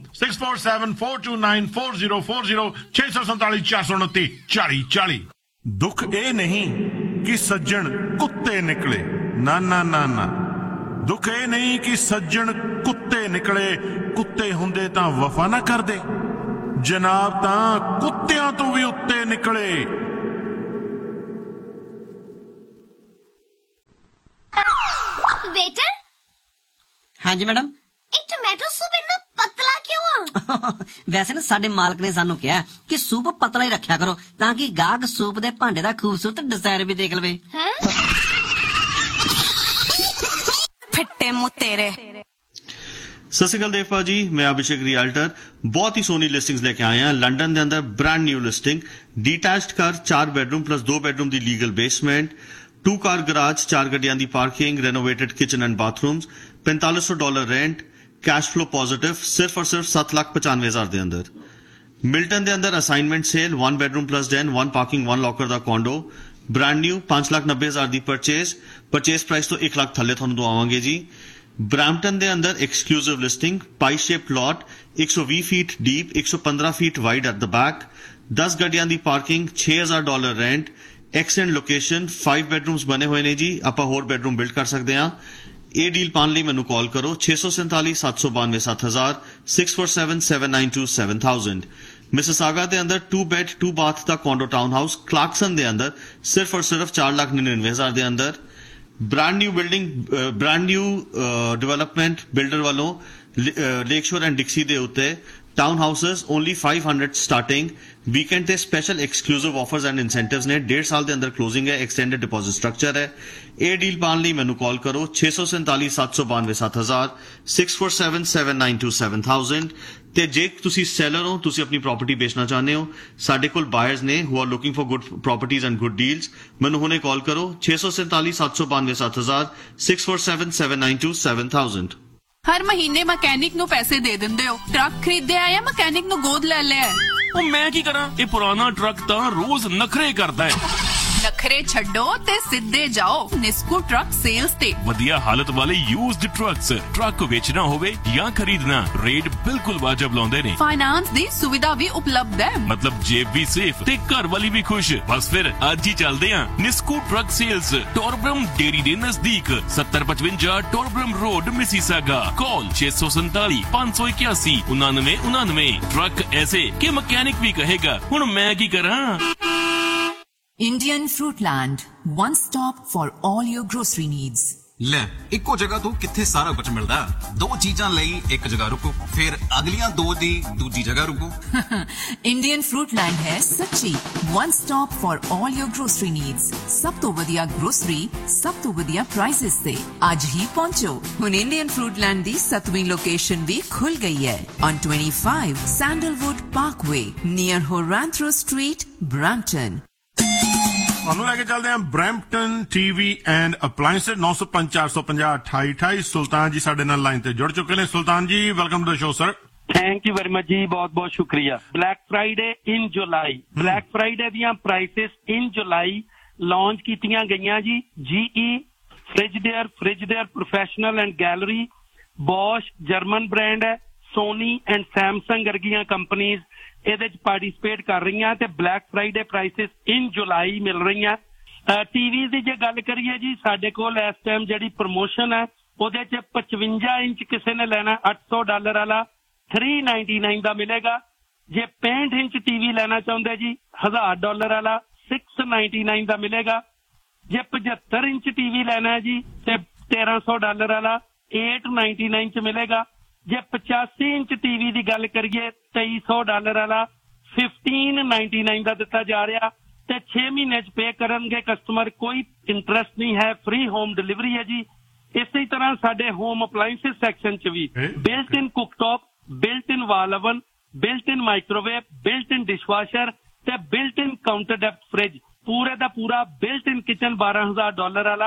[SPEAKER 2] 6474294040 647 429 4040 ਦੁੱਖ ਇਹ ਨਹੀਂ ਕਿ ਸੱਜਣ ਕੁੱਤੇ ਨਿਕਲੇ ਨਾ ਨਾ ਨਾ ਨਾ ਦੁੱਖ ਇਹ ਨਹੀਂ ਕਿ ਸੱਜਣ ਕੁੱਤੇ ਨਿਕਲੇ ਕੁੱਤੇ ਹੁੰਦੇ ਤਾਂ ਵਫਾ ਨਾ ਕਰਦੇ ਜਨਾਬ ਤਾਂ ਕੁੱਤਿਆਂ ਤੋਂ ਵੀ ਉੱਤੇ ਨਿਕਲੇ
[SPEAKER 1] वेटर
[SPEAKER 5] हाँ जी मैडम
[SPEAKER 1] ਇਹ ਟੋਮੈਟੋ ਸੂਪ ਇੰਨਾ ਪਤਲਾ ਕਿਉਂ ਆ
[SPEAKER 5] ਵੈਸੇ ਨਾ ਸਾਡੇ ਮਾਲਕ ਨੇ ਸਾਨੂੰ ਕਿਹਾ ਕਿ ਸੂਪ ਪਤਲਾ ਹੀ ਰੱਖਿਆ ਕਰੋ ਤਾਂ ਕਿ ਗਾਹਕ ਸੂਪ ਦੇ ਭਾਂਡੇ ਦਾ ਖੂਬਸੂਰਤ ਡਿਜ਼ਾਈਨ ਵੀ ਦੇਖ ਲਵੇ
[SPEAKER 1] ਹੈ
[SPEAKER 6] ਫਿੱਟੇ ਮੂੰਹ ਤੇਰੇ
[SPEAKER 7] ਸਤਿ ਸ਼੍ਰੀ ਅਕਾਲ ਦੇਵ ਭਾਜੀ ਮੈਂ ਅਭਿਸ਼ੇਕ ਰਿਆਲਟਰ ਬਹੁਤ ਹੀ ਸੋਹਣੀ ਲਿਸਟਿੰਗਸ ਲੈ ਕੇ ਆਏ ਹਾਂ ਲੰਡਨ ਦੇ ਅੰਦਰ brand new listing detached car 4 bedroom plus 2 bedroom the legal basement 2 car garage 4 गड्डियां दी parking renovated kitchen and bathrooms $4500 rent cash flow positive सिर्फ और सिर्फ 7,95,000 दे अंदर मिल्टन दे अंदर assignment cell 1 bedroom plus den 1 parking 1 locker दा condor brand new 5,90,000 दी purchase price तो 1 लाख थल्ले थानू दवावांगे जी ब्रैम्पटन दे अंदर exclusive listing pi shape lot 120 feet deep 115 feet wide at the back 10 गड्डियां दी parking $6,000 rent extend location 5 bedrooms बने हुए ने जी ਆਪਾਂ ਹੋਰ बेडरूम बिल्ड कर सकते हैं ਇਹ ਡੀਲ ਪਾਣ ਲਈ ਮੈਨੂੰ ਕਾਲ ਕਰੋ 647-792-7000 647-792-7000 ਮਿਸਿਸਾਗਾ ਦੇ ਅੰਦਰ 2 ਬੈਡ 2 ਬਾਥ ਦਾ ਕੌਂਡੋ ਟਾਊਨ ਹਾਊਸ ਕਲਾਰਕਸਨ ਦੇ ਅੰਦਰ ਸਿਰਫ ਔਰ ਸਿਰਫ 4,99,000 ਦੇ ਅੰਦਰ brand new building brand new development builder वालों लेक शोर एंड डिक्सी दे उत्ते town houses only 500 starting weekend ते special exclusive offers and incentives ने 1.5 साल दे अंदर क्लोजिंग है एक्सटेंडेड डिपॉजिट स्ट्रक्चर है ए डील पाने ਲਈ ਮੈਨੂੰ ਕਾਲ ਕਰੋ 647-792-7000 647-792-7000 ਤੇ ਜੇ ਤੁਸੀਂ ਸੈਲਰ ਹੋ ਤੁਸੀਂ ਆਪਣੀ ਪ੍ਰਾਪਰਟੀ ਵੇਚਣਾ ਚਾਹੁੰਦੇ ਹੋ ਸਾਡੇ ਕੋਲ ਬਾਇਰਸ ਨੇ who are looking for good properties and good deals ਮੈਨੂੰ ਹੁਣੇ ਕਾਲ ਕਰੋ 647-792-7000 647-792-7000
[SPEAKER 6] ਹਰ ਮਹੀਨੇ ਮਕੈਨਿਕ ਨੂੰ ਪੈਸੇ ਦੇ ਦਿੰਦੇ ਹੋ ਟਰੱਕ ਖਰੀਦਿਆ ਜਾਂ ਮਕੈਨਿਕ ਨੂੰ ਗੋਦ ਲੈ ਲਿਆ
[SPEAKER 8] ਉਹ ਮੈਂ ਕੀ ਕਰਾਂ ਇਹ ਪੁਰਾਣਾ ਟਰੱਕ ਤਾਂ ਰੋਜ਼ ਨਖਰੇ ਕਰਦਾ ਹੈ
[SPEAKER 6] ਨਖਰੇ ਛੱਡੋ ਤੇ ਸਿੱਧੇ ਜਾਓ ਨਿਸਕੂ ਟਰੱਕ ਸੇਲਸ ਤੇ
[SPEAKER 8] ਵਧੀਆ ਹਾਲਤ ਵਾਲੇ ਯੂਜ਼ਡ ਟਰੱਕਸ ਟਰੱਕ ਵੇਚਣਾ ਹੋਵੇ ਜਾਂ ਖਰੀਦਣਾ ਰੇਟ ਬਿਲਕੁਲ ਵਾਜਬ ਲਾਉਂਦੇ ਨੇ
[SPEAKER 6] ਫਾਈਨਾਂਸ ਦੀ ਸੁਵਿਧਾ ਵੀ ਉਪਲਬਧ ਹੈ
[SPEAKER 8] ਮਤਲਬ ਜੇਬ ਵੀ ਸੇਫ ਤੇ ਘਰ ਵਾਲੀ ਵੀ ਖੁਸ਼ ਬਸ ਫਿਰ ਅੱਜ ਹੀ ਚੱਲਦੇ ਹਾਂ ਨਿਸਕੂ ਟਰੱਕ ਸੇਲਸ ਟੋਰਬਰਮ ਡੇਰੀ ਦੇ ਨਜ਼ਦੀਕ 7055 ਟੋਰਬਰਮ ਰੋਡ ਮਿਸੀਸਾਗਾ ਕਾਲ 647-581-9999 ਟਰੱਕ ਐਸੇ ਕਿ ਮਕੈਨਿਕ ਵੀ ਕਹੇਗਾ ਹੁਣ ਮੈਂ ਕੀ ਕਰਾਂ
[SPEAKER 9] Indian Fruitland, one stop for all your grocery needs.
[SPEAKER 10] ਲੈ ਇੱਕੋ ਜਗ੍ਹਾ ਤੋਂ ਕਿੱਥੇ ਸਾਰਾ ਕੁਝ ਮਿਲਦਾ ਦੋ ਚੀਜ਼ਾਂ ਲਈ ਇੱਕ ਜਗ੍ਹਾ ਰੁਕੋ ਫਿਰ ਅਗਲੀਆਂ ਦੋ ਦੀ ਦੂਜੀ ਜਗ੍ਹਾ ਰੁਕੋ
[SPEAKER 9] Indian Fruitland ਹੈ ਸੱਚੀ one stop for all your grocery needs. ਸਭ ਤੋਂ ਵਧੀਆ grocery, ਸਭ ਤੋਂ ਵਧੀਆ prices ਤੇ ਅੱਜ ਹੀ ਪਹੁੰਚੋ ਹੁਣ Indian Fruitland ਦੀ 7ਵੀਂ ਲੋਕੇਸ਼ਨ ਵੀ ਖੁੱਲ ਗਈ ਹੈ on 25 Sandalwood Parkway near Horantro Street, Brampton.
[SPEAKER 2] ਤੁਹਾਨੂੰ ਲੈ ਕੇ ਚੱਲਦੇ ਹਾਂ ਬ੍ਰੈਂਪਟਨ ਟੀਵੀ ਐਂਡ ਅਪਲਾਈਐਂਸਸ 905-450-2828 ਸੁਲਤਾਨ ਜੀ ਸਾਡੇ ਨਾਲ ਲਾਈਨ ਤੇ ਜੁੜ ਚੁੱਕੇ ਨੇ ਸੁਲਤਾਨ ਜੀ welcome to the show sir
[SPEAKER 4] thank you very much ਜੀ ਬਹੁਤ ਬਹੁਤ ਸ਼ੁਕਰੀਆ ਬਲੈਕ ਫਰਾਈਡੇ ਇਨ ਜੁਲਾਈ ਬਲੈਕ ਫਰਾਈਡੇ ਦੀਆਂ ਪ੍ਰਾਈਸਿਸ ਇਨ ਜੁਲਾਈ ਲਾਂਚ ਕੀਤੀਆਂ ਗਈਆਂ ਜੀ GE ਫ੍ਰਿਜਡੇਅਰ professional and gallery Bose German brand ਹੈ ਸੋਨੀ ਐਂਡ ਸੈਮਸੰਗ ਵਰਗੀਆਂ ਕੰਪਨੀਆਂ ਇਹਦੇ ਚ ਪਾਰਟਿਸਿਪੇਟ ਕਰ ਰਹੀਆਂ ਤੇ ਬਲੈਕ ਫਰਾਈਡੇ ਪ੍ਰਾਈਸਿਸ ਇਨ ਜੁਲਾਈ ਮਿਲ ਰਹੀਆਂ ਟੀਵੀ ਦੀ ਜੇ ਗੱਲ ਕਰੀਏ ਜੀ ਸਾਡੇ ਕੋਲ ਇਸ ਟਾਈਮ ਜਿਹੜੀ ਪ੍ਰਮੋਸ਼ਨ ਹੈ ਉਹਦੇ ਚ 55 ਇੰਚ ਕਿਸੇ ਨੇ ਲੈਣਾ $800 ਵਾਲਾ $399 ਦਾ ਮਿਲੇਗਾ ਜੇ 65 ਇੰਚ ਟੀਵੀ ਲੈਣਾ ਚਾਹੁੰਦੇ ਜੀ $1,000 ਵਾਲਾ $699 ਦਾ ਮਿਲੇਗਾ ਜੇ 75 ਇੰਚ ਟੀਵੀ ਲੈਣਾ ਜੀ ਤੇ $1,300 ਵਾਲਾ $899 ਚ ਮਿਲੇਗਾ ਜੇ 85 ਇੰਚ ਟੀਵੀ ਦੀ ਗੱਲ ਕਰੀਏ $2,300 ਵਾਲਾ $1,599 ਦਾ ਦਿੱਤਾ ਜਾ ਰਿਹਾ ਤੇ 6 ਮਹੀਨੇ ਚ ਪੇ ਕਰਨਗੇ ਕਸਟਮਰ ਕੋਈ ਇੰਟਰਸਟ ਨਹੀਂ ਹੈ ਫ੍ਰੀ ਹੋਮ ਡਿਲੀਵਰੀ ਹੈ ਜੀ ਇਸੇ ਤਰ੍ਹਾਂ ਸਾਡੇ ਹੋਮ ਅਪਲਾਈਐਂਸਸ ਸੈਕਸ਼ਨ ਚ ਵੀ ਬਿਲਟ ਇਨ ਕੁਕਟੌਪ ਬਿਲਟ ਇਨ ਵਾਲ ਓਵਨ ਬਿਲਟ ਇਨ ਮਾਈਕ੍ਰੋਵੇਵ ਬਿਲਟ ਇਨ ਡਿਸ਼ਵਾਸ਼ਰ ਤੇ ਬਿਲਟ ਇਨ ਕਾਊਂਟਰ ਡੈਪਥ ਫ੍ਰਿਜ ਪੂਰੇ ਦਾ ਪੂਰਾ ਬਿਲਟ ਇਨ ਕਿਚਨ $12,000 ਵਾਲਾ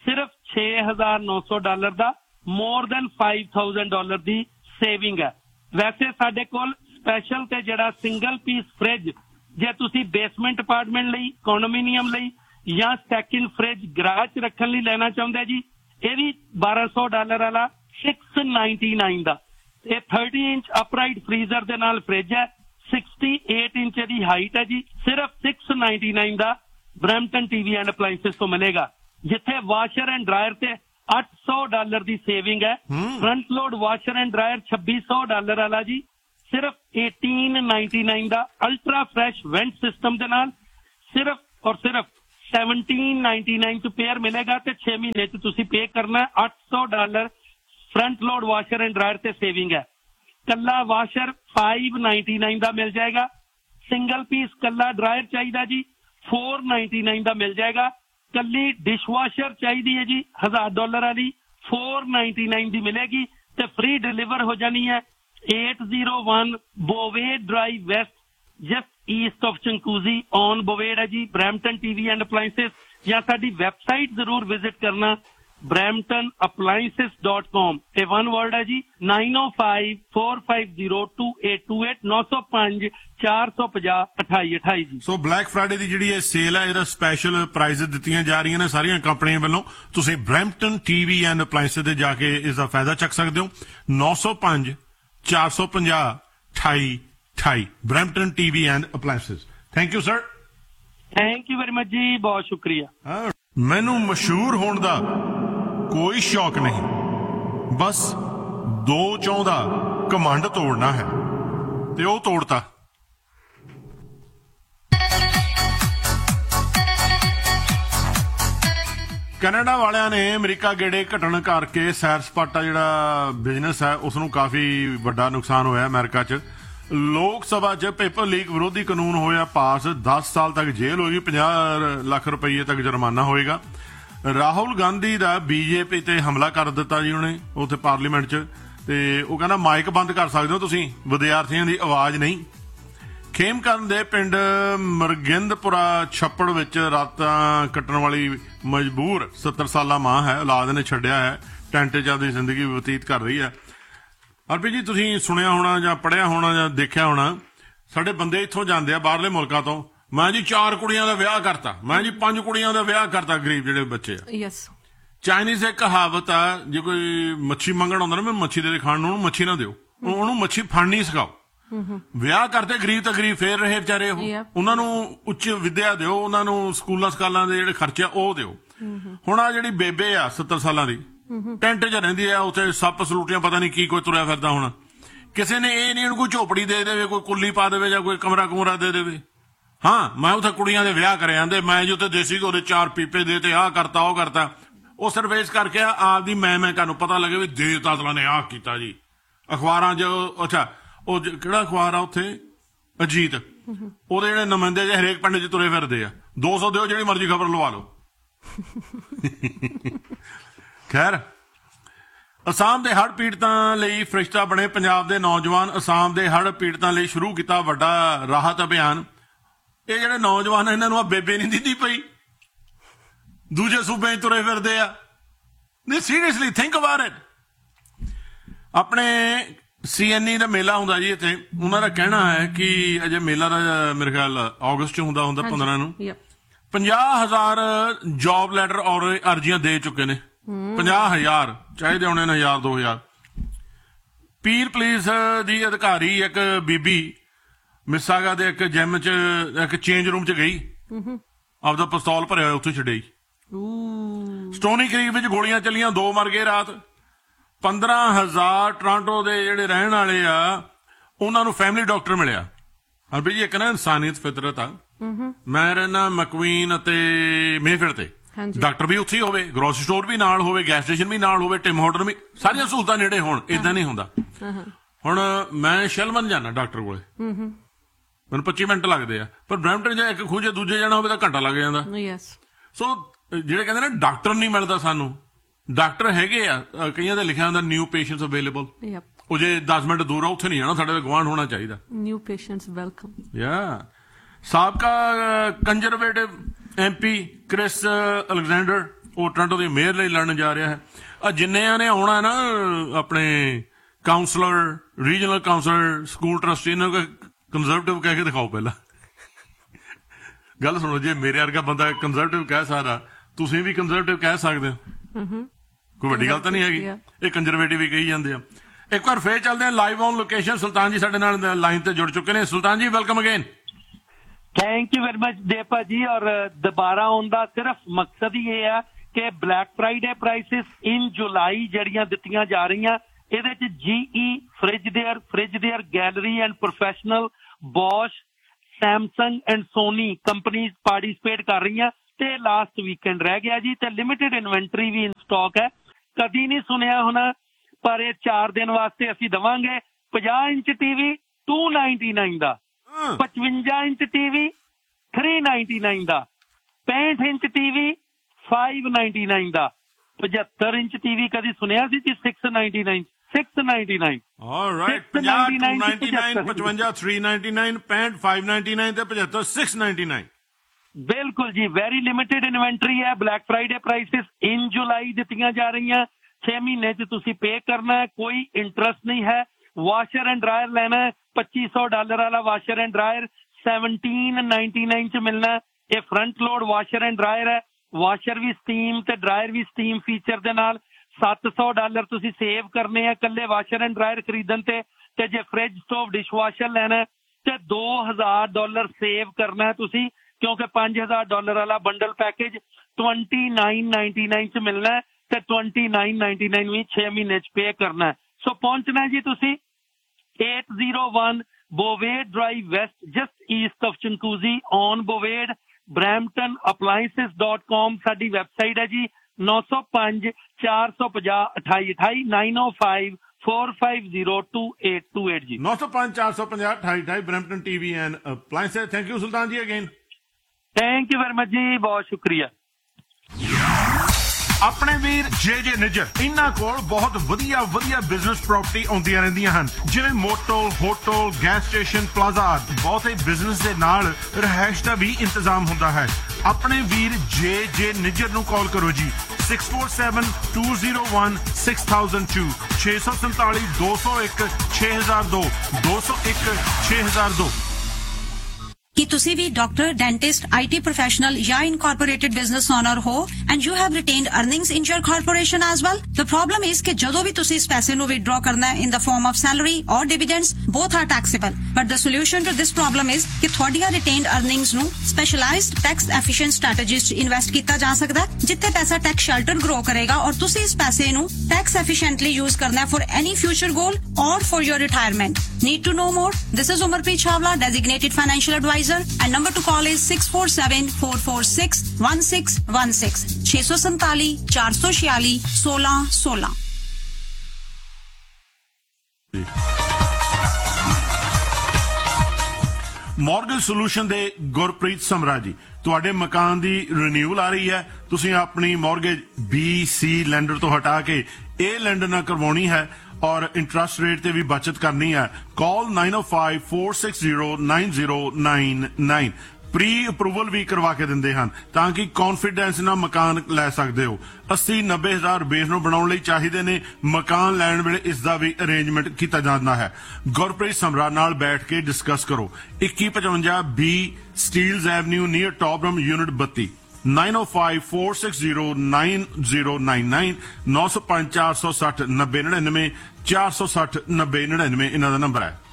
[SPEAKER 4] ਸਿਰਫ $6,900 ਦਾ, ਮੋਰ ਦੈਨ $5,000 ਦੀ ਸੇਵਿੰਗ ਹੈ। ਵੈਸੇ ਸਾਡੇ ਕੋਲ ਸਪੈਸ਼ਲ ਤੇ ਜਿਹੜਾ ਸਿੰਗਲ ਪੀਸ ਫ੍ਰਿਜ, ਜੇ ਤੁਸੀਂ ਬੇਸਮੈਂਟ ਅਪਾਰਟਮੈਂਟ ਲਈ, ਕੰਡੋਮੀਨੀਅਮ ਲਈ ਜਾਂ ਸੈਕਿੰਡ ਫ੍ਰਿਜ ਗਰਾਜ 'ਚ ਰੱਖਣ ਲਈ ਲੈਣਾ ਚਾਹੁੰਦੇ ਜੀ, ਇਹ ਵੀ $1,200 ਵਾਲਾ $699 ਦਾ। ਇਹ 30 ਇੰਚ ਅਪਰਾਈਟ ਫ੍ਰੀਜ਼ਰ ਦੇ ਨਾਲ ਫ੍ਰਿਜ ਹੈ, 68 ਇੰਚ ਦੀ ਹਾਈਟ ਹੈ ਜੀ, ਸਿਰਫ $699 ਦਾ ਬਰੈਂਪਟਨ ਟੀਵੀ ਐਂਡ ਅਪਲਾਈਐਂਸਿਸ ਤੋਂ ਮਿਲੇਗਾ। ਜਿੱਥੇ ਵਾਸ਼ਰ ਐਂਡ ਡਰਾਇਰ ਤੇ $800 ਦੀ ਸੇਵਿੰਗ ਹੈ, front load washer and dryer $2,600 ਵਾਲਾ ਜੀ, ਸਿਰਫ $1899 ਦਾ। ਅਲਟਰਾ ਫਰੈਸ਼ ਵੈਂਟ ਸਿਸਟਮ ਦੇ ਨਾਲ ਸਿਰਫ ਔਰ ਸਿਰਫ $1799 ਚ ਪੇਅਰ ਮਿਲੇਗਾ ਤੇ 6 ਮਹੀਨੇ ਚ ਤੁਸੀਂ ਪੇ ਕਰਨਾ $800 front load washer and dryer ਤੇ ਸੇਵਿੰਗ ਹੈ। ਕੱਲਾ ਵਾਸ਼ਰ $599 ਦਾ ਮਿਲ ਜਾਏਗਾ। ਸਿੰਗਲ ਪੀਸ ਕੱਲਾ ਡਰਾਇਰ ਚਾਹੀਦਾ ਜੀ, $499 ਦਾ ਮਿਲ ਜਾਏਗਾ। ਕੱਲੀ ਡਿਸ਼ਵਾਸ਼ਰ ਚਾਹੀਦੀ ਹੈ ਜੀ $1,000 ਵਾਲੀ, $499 ਦੀ ਮਿਲੇਗੀ ਤੇ ਫ੍ਰੀ ਡਿਲੀਵਰ ਹੋ ਜਾਣੀ ਹੈ। 801 ਬੋਵੇਡ drive West, just East of ਚੰਕੂਜ਼ੀ on ਬੋਵੇਡ ਹੈ ਜੀ, ਬਰੈਂਪਟਨ ਟੀਵੀ ਐਂਡ ਅਪਲਾਈਐਂਸਿਸ। ਜਾਂ ਸਾਡੀ ਵੈਬਸਾਈਟ ਜ਼ਰੂਰ ਵਿਜ਼ਿਟ ਕਰਨਾ bramptonappliances.com, ਇਹ ਵਨ ਵਰਡ ਹੈ ਜੀ। 9054502828 905-450-2828 ਜੀ।
[SPEAKER 2] ਸੋ ਬਲੈਕ ਫਰਾਈਡੇ ਦੀ ਜਿਹੜੀ ਇਹ ਸੇਲ ਹੈ, ਇਹਦਾ ਸਪੈਸ਼ਲ ਪ੍ਰਾਈਜ਼ ਦਿੱਤੀਆਂ ਜਾ ਰਹੀਆਂ ਨੇ ਸਾਰੀਆਂ ਕੰਪਨੀਆਂ ਵੱਲੋਂ। ਤੁਸੀਂ ਬਰੈਂਪਟਨ ਟੀਵੀ ਐਂਡ ਅਪਲਾਈਐਂਸਿਸ ਤੇ ਜਾ ਕੇ ਇਸ ਦਾ ਫਾਇਦਾ ਚੱਕ ਸਕਦੇ ਹੋ। 905-450-2828 Brampton TV and ਅਪਲਾਈਐਂਸਿਸ। Thank you sir.
[SPEAKER 4] Thank you very much ਜੀ, ਬਹੁਤ ਸ਼ੁਕਰੀਆ।
[SPEAKER 2] ਮੈਨੂੰ ਮਸ਼ਹੂਰ ਹੋਣ ਦਾ ਕੋਈ ਸ਼ੌਕ ਨਹੀਂ, ਬਸ ਦੋ ਚਾਹੁੰਦਾ ਕਮਾਂਡ ਤੋੜਨਾ ਹੈ ਤੇ ਉਹ ਤੋੜਤਾ। ਕੈਨੇਡਾ ਵਾਲਿਆਂ ਨੇ ਅਮਰੀਕਾ ਗੇੜੇ ਘਟਣ ਕਰਕੇ ਸੈਰ ਸਪਾਟਾ ਜਿਹੜਾ ਬਿਜ਼ਨਸ ਹੈ ਉਸ ਨੂੰ ਕਾਫੀ ਵੱਡਾ ਨੁਕਸਾਨ ਹੋਇਆ ਅਮਰੀਕਾ 'ਚ। ਲੋਕ ਸਭਾ 'ਚ ਪੇਪਰ ਲੀਕ ਵਿਰੋਧੀ ਕਾਨੂੰਨ ਹੋਇਆ ਪਾਸ, 10 ਸਾਲ ਤੱਕ ਜੇਲ੍ਹ ਹੋਏਗੀ, 50 ਲੱਖ ਰੁਪਏ ਤੱਕ ਜੁਰਮਾਨਾ ਹੋਏਗਾ। ਰਾਹੁਲ ਗਾਂਧੀ ਦਾ ਬੀਜੇਪੀ ਤੇ ਹਮਲਾ ਕਰ ਦਿੱਤਾ ਜੀ ਉਹਨੇ ਉੱਥੇ ਪਾਰਲੀਮੈਂਟ 'ਚ, ਤੇ ਉਹ ਕਹਿੰਦਾ ਮਾਈਕ ਬੰਦ ਕਰ ਸਕਦੇ ਹੋ ਤੁਸੀਂ, ਵਿਦਿਆਰਥੀਆਂ ਦੀ ਆਵਾਜ਼ ਨਹੀਂ। ਖੇਮਕਰਨ ਦੇ ਪਿੰਡ ਮਰਗਿੰਦਪੁਰਾ ਛੱਪੜ ਵਿੱਚ ਰਾਤਾਂ ਕੱਟਣ ਵਾਲੀ ਮਜਬੂਰ 70 ਸਾਲਾ ਮਾਂ ਹੈ, ਔਲਾਦ ਨੇ ਛੱਡਿਆ ਹੈ, ਟੈਂਟ 'ਚ ਆਪਦੀ ਜ਼ਿੰਦਗੀ ਬਤੀਤ ਕਰ ਰਹੀ ਹੈ। ਅਰਪੀ ਜੀ, ਤੁਸੀਂ ਸੁਣਿਆ ਹੋਣਾ ਜਾਂ ਪੜ੍ਹਿਆ ਹੋਣਾ ਜਾਂ ਦੇਖਿਆ ਹੋਣਾ, ਸਾਡੇ ਬੰਦੇ ਇੱਥੋਂ ਜਾਂਦੇ ਆ ਬਾਹਰਲੇ ਮੁਲਕਾਂ ਤੋਂ, ਮੈਂ ਜੀ 4 ਕੁੜੀਆਂ ਦਾ ਵਿਆਹ ਕਰਤਾ, ਮੈਂ ਜੀ 5 ਕੁੜੀਆਂ ਦਾ ਵਿਆਹ ਕਰਤਾ, ਗਰੀਬ ਜਿਹੜੇ ਬੱਚੇ ਆ।
[SPEAKER 3] ਯੈਸ।
[SPEAKER 2] ਚਾਈਨੀਜ਼ ਇੱਕ ਕਹਾਵਤ ਆ, ਜੇ ਕੋਈ ਮੱਛੀ ਮੰਗਣ ਆਉਂਦਾ ਨਾ, ਮੈਂ ਮੱਛੀ ਦੇ ਖਾਣ ਨੂੰ, ਉਹਨੂੰ ਮੱਛੀ ਨਾ ਦਿਓ, ਉਹਨੂੰ ਮੱਛੀ ਫੜਨੀ ਸਿਖਾਓ। ਵਿਆਹ ਕਰਦੇ ਗਰੀਬ ਤਾਂ ਗਰੀਬ ਫੇਰ ਰਹੇ ਵਿਚਾਰੇ, ਉਹਨਾਂ ਨੂੰ ਉੱਚ ਵਿੱਦਿਆ ਦਿਓ, ਉਹਨਾਂ ਨੂੰ ਸਕੂਲਾਂ ਸਕਾਲਾਂ ਦੇ ਜਿਹੜੇ ਖਰਚੇ ਉਹ ਦਿਓ। ਹੁਣ ਆ ਜਿਹੜੀ ਬੇਬੇ ਆ 70 ਸਾਲਾਂ ਦੀ, ਟੈਂਟ 'ਚ ਰਹਿੰਦੀ ਆ, ਉੱਥੇ ਸੱਪ ਸਲੂਟੀਆਂ ਪਤਾ ਨਹੀਂ ਕੀ ਕੋਈ ਤੁਰਿਆ ਫਿਰਦਾ। ਹੁਣ ਕਿਸੇ ਨੇ ਇਹ ਨਹੀਂ ਉਹਨੂੰ ਕੋਈ ਝੋਪੜੀ ਦੇ ਦੇਵੇ, ਕੋਈ ਕੁੱਲੀ ਪਾ ਦੇਵੇ ਜਾਂ ਕੋਈ ਕਮਰਾ ਕੁਮਰਾ ਦੇ ਦੇਵੇ। ਹਾਂ, ਮੈਂ ਉੱਥੇ ਕੁੜੀਆਂ ਦੇ ਵਿਆਹ ਕਰੇ ਜਾਂਦੇ, ਮੈਂ ਜੀ ਉੱਥੇ ਦੇਸੀ ਘਿਓ ਦੇ 4 ਪੀਪੇ ਦੇ ਤੇ ਆਹ ਕਰਤਾ ਉਹ ਕਰਤਾ। ਉਹ ਸਿਰਫ ਇਸ ਕਰਕੇ ਆਪਦੀ ਮੈਂ ਤੁਹਾਨੂੰ ਪਤਾ ਲੱਗੇ ਵੀ ਦੇਵਤਾਤਲਾਂ ਨੇ ਆਹ ਕੀਤਾ ਜੀ। ਅਖਬਾਰਾਂ 'ਚ, ਅੱਛਾ ਉਹ ਕਿਹੜਾ ਅਖਬਾਰ ਆ ਉੱਥੇ, ਅਜੀਤ, ਉਹਦੇ ਜਿਹੜੇ ਨੁਮਾਇੰਦੇ ਜੇ ਹਰੇਕ ਪਿੰਡ 'ਚ ਤੁਰੇ ਫਿਰਦੇ ਆ, 200 ਦਿਓ ਜਿਹੜੀ ਮਰਜ਼ੀ ਖਬਰ ਲਵਾ ਲਓ। ਖੈਰ, ਅਸਾਮ ਦੇ ਹੜ੍ਹ ਪੀੜਤਾਂ ਲਈ ਫਰਿਸ਼ਤਾ ਬਣੇ ਪੰਜਾਬ ਦੇ ਨੌਜਵਾਨ। ਅਸਾਮ ਦੇ ਹੜ੍ਹ ਪੀੜਤਾਂ ਲਈ ਸ਼ੁਰੂ ਕੀਤਾ ਵੱਡਾ ਰਾਹਤ ਅਭਿਆਨ। ਇਹ ਜਿਹੜੇ ਨੌਜਵਾਨ ਇਹਨਾਂ ਨੂੰ ਆ ਬੇਬੇ ਨਹੀਂ ਦਿੱਤੀ ਪਈ, ਦੂਜੇ ਸੂਬੇ 'ਚ ਤੁਰੇ ਫਿਰਦੇ ਆ। ਨਹੀਂ, ਸੀਰੀਅਸਲੀ ਥਿੰਕ ਅਬਾਊਟ ਇਟ। ਆਪਣੇ CNE ਦਾ ਮੇਲਾ ਹੁੰਦਾ ਜੀ ਇੱਥੇ, ਉਹਨਾਂ ਦਾ ਕਹਿਣਾ ਹੈ ਕਿ ਅਜੇ ਮੇਲਾ ਦਾ ਮੇਰੇ ਖਿਆਲ ਅਗਸਤ 'ਚ ਹੁੰਦਾ 15 ਨੂੰ। 50,000 ਜੌਬ ਲੈਟਰ ਔਰ ਅਰਜ਼ੀਆਂ ਦੇ ਚੁੱਕੇ ਨੇ। 50,000 ਚਾਹੀਦੇ ਹੋਣੇ ਨੇ, 1,000 2,000। ਪੀਰ ਪੁਲਿਸ ਦੀ ਅਧਿਕਾਰੀ ਇੱਕ ਬੀਬੀ ਮਿਸਾਗਾ ਦੇ ਇੱਕ ਜਿਮ 'ਚ ਇੱਕ ਚੇਂਜ ਰੂਮ 'ਚ ਗਈ, ਆਪਦਾ ਪਿਸਤੌਲ ਭਰਿਆ ਉੱਥੇ ਛੱਡਿਆ। ਸਟੋਨੀ ਕ੍ਰੀਕ ਵਿੱਚ ਗੋਲੀਆਂ ਚੱਲੀਆਂ, 2 ਮਰ ਗਏ ਰਾਤ। 15,000 ਟੋਰਾਂਟੋ ਦੇ ਜਿਹੜੇ ਰਹਿਣ ਵਾਲੇ ਆ ਉਹਨਾਂ ਨੂੰ ਫੈਮਿਲੀ ਡਾਕਟਰ ਮਿਲਿਆ। ਹਰਬੀ ਜੀ, ਇੱਕ ਨਾ ਇਨਸਾਨੀਅਤ ਫਿਤਰਤ ਆ। ਮੈਂ ਰਹਿਣਾ ਮਕਵੀਨ ਅਤੇ ਮੇਫੇਅਰ ਤੇ, ਡਾਕਟਰ ਵੀ ਉੱਥੇ ਹੀ ਹੋਵੇ, ਗਰੋਸਰੀ ਸਟੋਰ ਵੀ ਨਾਲ ਹੋਵੇ, ਗੈਸ ਸਟੇਸ਼ਨ ਵੀ ਨਾਲ ਹੋਵੇ, ਟਿਮ ਹਾਰਟਨ ਵੀ, ਸਾਰੀਆਂ ਸਹੂਲਤਾਂ ਨੇੜੇ ਹੋਣ। ਏਦਾਂ ਨਹੀਂ ਹੁੰਦਾ। ਹੁਣ ਮੈਂ ਸ਼ੈਲਮਨ ਜਾਣਾ ਡਾਕਟਰ ਕੋਲੇ, ਮੈਨੂੰ 25 ਮਿੰਟ ਲੱਗਦੇ ਆ, ਪਰ ਬਰੈਂਪਟਨ ਜੇ ਇੱਕ ਖੂਜੇ ਦੂਜੇ ਜਾਣਾ ਹੋਵੇ ਤਾਂ ਘੰਟਾ ਲੱਗ ਜਾਂਦਾ। ਸੋ ਜਿਹੜੇ ਕਹਿੰਦੇ ਨਾ ਡਾਕਟਰ ਨਹੀਂ ਮਿਲਦਾ ਸਾਨੂੰ, ਡਾਕਟਰ ਹੈਗੇ ਆ, ਕਈਆਂ ਦਾ ਲਿਖਿਆ ਹੁੰਦਾ ਨਿਊ ਪੇਸ਼ੈਂਟਸ ਅਵੇਲੇਬਲ। ਉਹ ਜੇ 10 ਮਿੰਟ ਦੂਰ ਆ ਉੱਥੇ ਨਹੀਂ ਜਾਣਾ, ਸਾਡੇ ਗਵਾਂਢ ਹੋਣਾ ਚਾਹੀਦਾ। New patients welcome. ਸਾਬਕਾ ਕੰਜ਼ਰਵੇਟਿਵ MP ਕ੍ਰਿਸ ਅਲੈਗਜ਼ੈਂਡਰ ਉਹ ਟੋਰਾਂਟੋ ਦੀ ਮੇਅਰ ਲਈ ਲੜਨ ਜਾ ਰਿਹਾ ਹੈ। ਆ ਜਿੰਨਿਆਂ ਨੇ ਆਉਣਾ ਨਾ ਆਪਣੇ councillor, regional councillor, school trustee, ਇਹਨਾਂ ਨੂੰ ਕੰਜ਼ਰਵੇਟਿਵ ਕਹਿ ਕੇ ਦਿਖਾਓ ਪਹਿਲਾਂ। ਗੱਲ ਸੁਣੋ, ਜੇ ਮੇਰੇ ਵਰਗਾ ਬੰਦਾ ਕੰਜ਼ਰਵੇਟਿਵ ਕਹਿ ਸਕਦਾ, ਤੁਸੀਂ ਵੀ ਕੰਜ਼ਰਵੇਟਿਵ ਕਹਿ ਸਕਦੇ ਹੋ। ਕੋਈ ਵੱਡੀ ਗੱਲ ਤਾਂ ਨਹੀਂ ਹੈਗੀ। ਇਹ ਕੰਜ਼ਰਵੇਟਿਵ ਹੀ ਕਹੀ ਜਾਂਦੇ ਆ। ਇੱਕ ਵਾਰ ਫੇਰ ਚੱਲਦੇ ਆ ਲਾਈਵ ਔਨ ਲੋਕੇਸ਼ਨ। ਸੁਲਤਾਨ ਜੀ ਸਾਡੇ ਨਾਲ ਲਾਈਨ ਤੇ ਜੁੜ ਚੁੱਕੇ ਨੇ। ਸੁਲਤਾਨ ਜੀ, welcome again.
[SPEAKER 4] Thank you very much ਦੇਪਾ ਜੀ। ਔਰ ਦੁਬਾਰਾ ਆਉਣ ਦਾ ਸਿਰਫ ਮਕਸਦ ਹੀ ਇਹ ਆ ਕਿ ਬਲੈਕ ਫਰਾਈਡੇ ਪ੍ਰਾਈਸਿਸ ਇਨ ਜੁਲਾਈ ਜਿਹੜੀਆਂ ਦਿੱਤੀਆਂ ਜਾ ਰਹੀਆਂ, ਇਹਦੇ ਚ GE, ਫ੍ਰਿਜਦੇਅਰ gallery and professional, Bose, Samsung and Soni companies participate ਕਰ ਰਹੀਆਂ ਤੇ ਲਾਸਟ ਵੀਕਐਂਡ ਰਹਿ ਗਿਆ ਜੀ। ਤੇ ਲਿਮਿਟਿਡ ਇਨਵੈਂਟਰੀ ਵੀ ਇਨ ਸਟਾਕ ਹੈ। ਕਦੀ ਨਹੀਂ ਸੁਣਿਆ ਹੋਣਾ, ਪਰ ਇਹ 4 ਦਿਨ ਵਾਸਤੇ ਅਸੀਂ ਦਵਾਂਗੇ। 50 ਇੰਚ TV $299 ਦਾ, 55 ਇੰਚ TV $399 ਦਾ, 65 ਇੰਚ TV $599 ਦਾ, 75 ਇੰਚ TV ਕਦੀ ਸੁਣਿਆ ਸੀ ਜੀ? $699।
[SPEAKER 2] Alright, 50 $299, 55 $399, 65 $599 ਤੇ 75 $699।
[SPEAKER 4] ਬਿਲਕੁਲ ਜੀ, ਵੈਰੀ ਲਿਮਿਟਿਡ ਇਨਵੈਂਟਰੀ ਹੈ। ਬਲੈਕ ਫਰਾਈਡੇ ਪ੍ਰਾਈਸਿਸ ਇਨ ਜੁਲਾਈ ਦਿੱਤੀਆਂ ਜਾ ਰਹੀਆਂ। 6 ਮਹੀਨੇ ਚ ਤੁਸੀਂ ਪੇ ਕਰਨਾ ਹੈ, ਕੋਈ ਇੰਟਰਸਟ ਨਹੀਂ ਹੈ। ਵਾਸ਼ਰ ਐਂਡ ਡਰਾਇਰ ਲੈਣਾ ਹੈ, $2500 ਵਾਲਾ ਵਾਸ਼ਰ ਐਂਡ ਡਰਾਇਰ $1799 ਚ ਮਿਲਣਾ। ਇਹ front load washer and dryer ਹੈ। ਵਾਸ਼ਰ ਵੀ ਸਟੀਮ ਤੇ ਡਰਾਇਰ ਵੀ ਸਟੀਮ ਫੀਚਰ ਦੇ ਨਾਲ। $700 ਤੁਸੀਂ ਸੇਵ ਕਰਨੇ ਆ ਇਕੱਲੇ ਵਾਸ਼ਰ ਐਂਡ ਡਰਾਇਰ ਖਰੀਦਣ ਤੇ ਜੇ ਫ੍ਰਿਜ, ਸਟੋਵ, ਡਿਸ਼ਵਾਸ਼ਰ ਲੈਣਾ ਤੇ $2000 ਸੇਵ ਕਰਨਾ ਹੈ ਤੁਸੀਂ, ਕਿਉਂਕਿ $5000 ਵਾਲਾ ਬੰਡਲ ਪੈਕੇਜ $2999 ਚ ਮਿਲਣਾ ਤੇ $2999 ਵੀ 6 ਮਹੀਨੇ ਚ ਪੇ ਕਰਨਾ ਹੈ। ਸੋ ਪਹੁੰਚਣਾ ਜੀ ਤੁਸੀਂ 801 ਬੋਵੇਡ drive West, just East of ਚੰਕੂਜ਼ੀ on ਬੋਵੇਡ, Brampton appliances.com ਸਾਡੀ ਵੈਬਸਾਈਟ ਹੈ ਜੀ। 905 450 2828 905 4502828 ਜੀ।
[SPEAKER 2] 905 450 2828 Brampton TV and appliances. Thank you ਸੁਲਤਾਨ ਜੀ again.
[SPEAKER 4] Thank you very much ਜੀ, ਬਹੁਤ ਸ਼ੁਕਰੀਆ।
[SPEAKER 2] ਆਪਣੇ ਵੀਰ ਜੇ ਨਿੱਜਰ, ਇਹਨਾਂ ਕੋਲ ਬਹੁਤ ਵਧੀਆ ਬਿਜ਼ਨਸ ਪ੍ਰਾਪਰਟੀ ਆਉਂਦੀਆਂ ਰਹਿੰਦੀਆਂ ਹਨ, ਜਿਵੇਂ motel, hotel, gas station, plaza ਆਦਿ। ਬਹੁਤੇ ਬਿਜ਼ਨਸ ਦੇ ਨਾਲ ਰਿਹਾਇਸ਼ ਦਾ ਵੀ ਇੰਤਜ਼ਾਮ ਹੁੰਦਾ ਹੈ। ਆਪਣੇ ਵੀਰ ਜੇ ਨਿੱਜਰ ਨੂੰ ਕਾਲ ਕਰੋ ਜੀ। 647-201-6002 647 201 6002 201 6002।
[SPEAKER 1] ਕੀ ਤੁਸੀਂ ਵੀ ਡਾਕਟਰ, ਡੈਂਟਿਸਟ, IT ਪ੍ਰੋਫੈਸ਼ਨਲ ਜਾਂ ਇਨਕੋਰਪੋਰੇਟਡ ਬਿਜ਼ਨਸ ਓਨਰ ਹੋ and you have ਰਿਟੇਨਡ earnings in your corporation as well? The problem is ਕਿ ਜਦੋਂ ਵੀ ਤੁਸੀਂ ਇਸ ਪੈਸੇ ਨੂੰ ਵਿਦਡਰਾ ਕਰਨਾ ਹੈ ਇਨ ਦ ਫਾਰਮ ਆਫ ਸੈਲਰੀ ਔਰ ਡਿਵੀਡੈਂਡਸ, both are taxable. But the solution to this problem is ਕਿ ਤੁਹਾਡੀਆਂ ਰਿਟੇਨਡ ਅਰਨਿੰਗਸ ਨੂੰ ਸਪੈਸ਼ਲਾਈਜ਼ਡ ਟੈਕਸ ਐਫੀਸ਼ੀਐਂਟ ਸਟ੍ਰੈਟੇਜੀਜ਼ 'ਚ ਇਨਵੈਸਟ ਕੀਤਾ ਜਾ ਸਕਦਾ, ਜਿੱਥੇ ਪੈਸਾ ਟੈਕਸ ਸ਼ੈਲਟਰ ਗਰੋ ਕਰੇਗਾ ਔਰ ਤੁਸੀਂ ਇਸ ਪੈਸੇ ਨੂੰ ਟੈਕਸ ਐਫੀਸ਼ੀਐਂਟਲੀ ਯੂਜ਼ ਕਰਨਾ ਹੈ for any future goal or for your retirement. Need to know more? This is Umarpreet Chawla, designated financial advisor, and number to call is 647-446-1616 647 446 1616।
[SPEAKER 2] Mortgage solution ਦੇ ਗੁਰਪ੍ਰੀਤ ਸਮਰਾ ਜੀ, ਤੁਹਾਡੇ ਮਕਾਨ ਦੀ ਰਿਨਿਊਅਲ ਆ ਰਹੀ ਹੈ। ਤੁਸੀਂ ਆਪਣੀ ਮਾਰਗੇਜ BC ਲੈਂਡਰ ਤੋਂ ਹਟਾ ਕੇ A ਲੈਂਡਰ ਨਾਲ ਕਰਵਾਉਣੀ ਹੈ ਔਰ ਇੰਟਰਸਟ ਰੇਟ ਤੇ ਵੀ ਬਚਤ ਕਰਨੀ ਹੈ। ਕਾਲ 905-460-9099। ਪ੍ਰੀ ਅਪਰੂਵਲ ਵੀ ਕਰਵਾ ਕੇ ਦਿੰਦੇ ਹਨ ਤਾਂ ਕਿ ਕੌਨਫੀਡੈਂਸ ਨਾਲ ਮਕਾਨ ਲੈ ਸਕਦੇ ਹੋ। 80-90 ਹਜ਼ਾਰ ਬੇਸ ਨੂੰ ਬਣਾਉਣ ਲਈ ਚਾਹੀਦੇ ਨੇ। ਮਕਾਨ ਲੈਣ ਵੇਲੇ ਇਸ ਦਾ ਵੀ ਅਰੇਂਜਮੈਂਟ ਕੀਤਾ ਜਾਂਦਾ ਹੈ। ਗੁਰਪ੍ਰੀਤ ਸਮਰਾ ਨਾਲ ਬੈਠ ਕੇ ਡਿਸਕਸ ਕਰੋ। 2155 B ਸਟੀਲਜ਼ ਐਵਨਿਊ ਨੀਅਰ ਟੌਬਰਮ ਯੂਨਿਟ 32 905-460-9099 905-460-9099 460-9099 ਇਹਨਾਂ ਦਾ ਨੰਬਰ ਹੈ।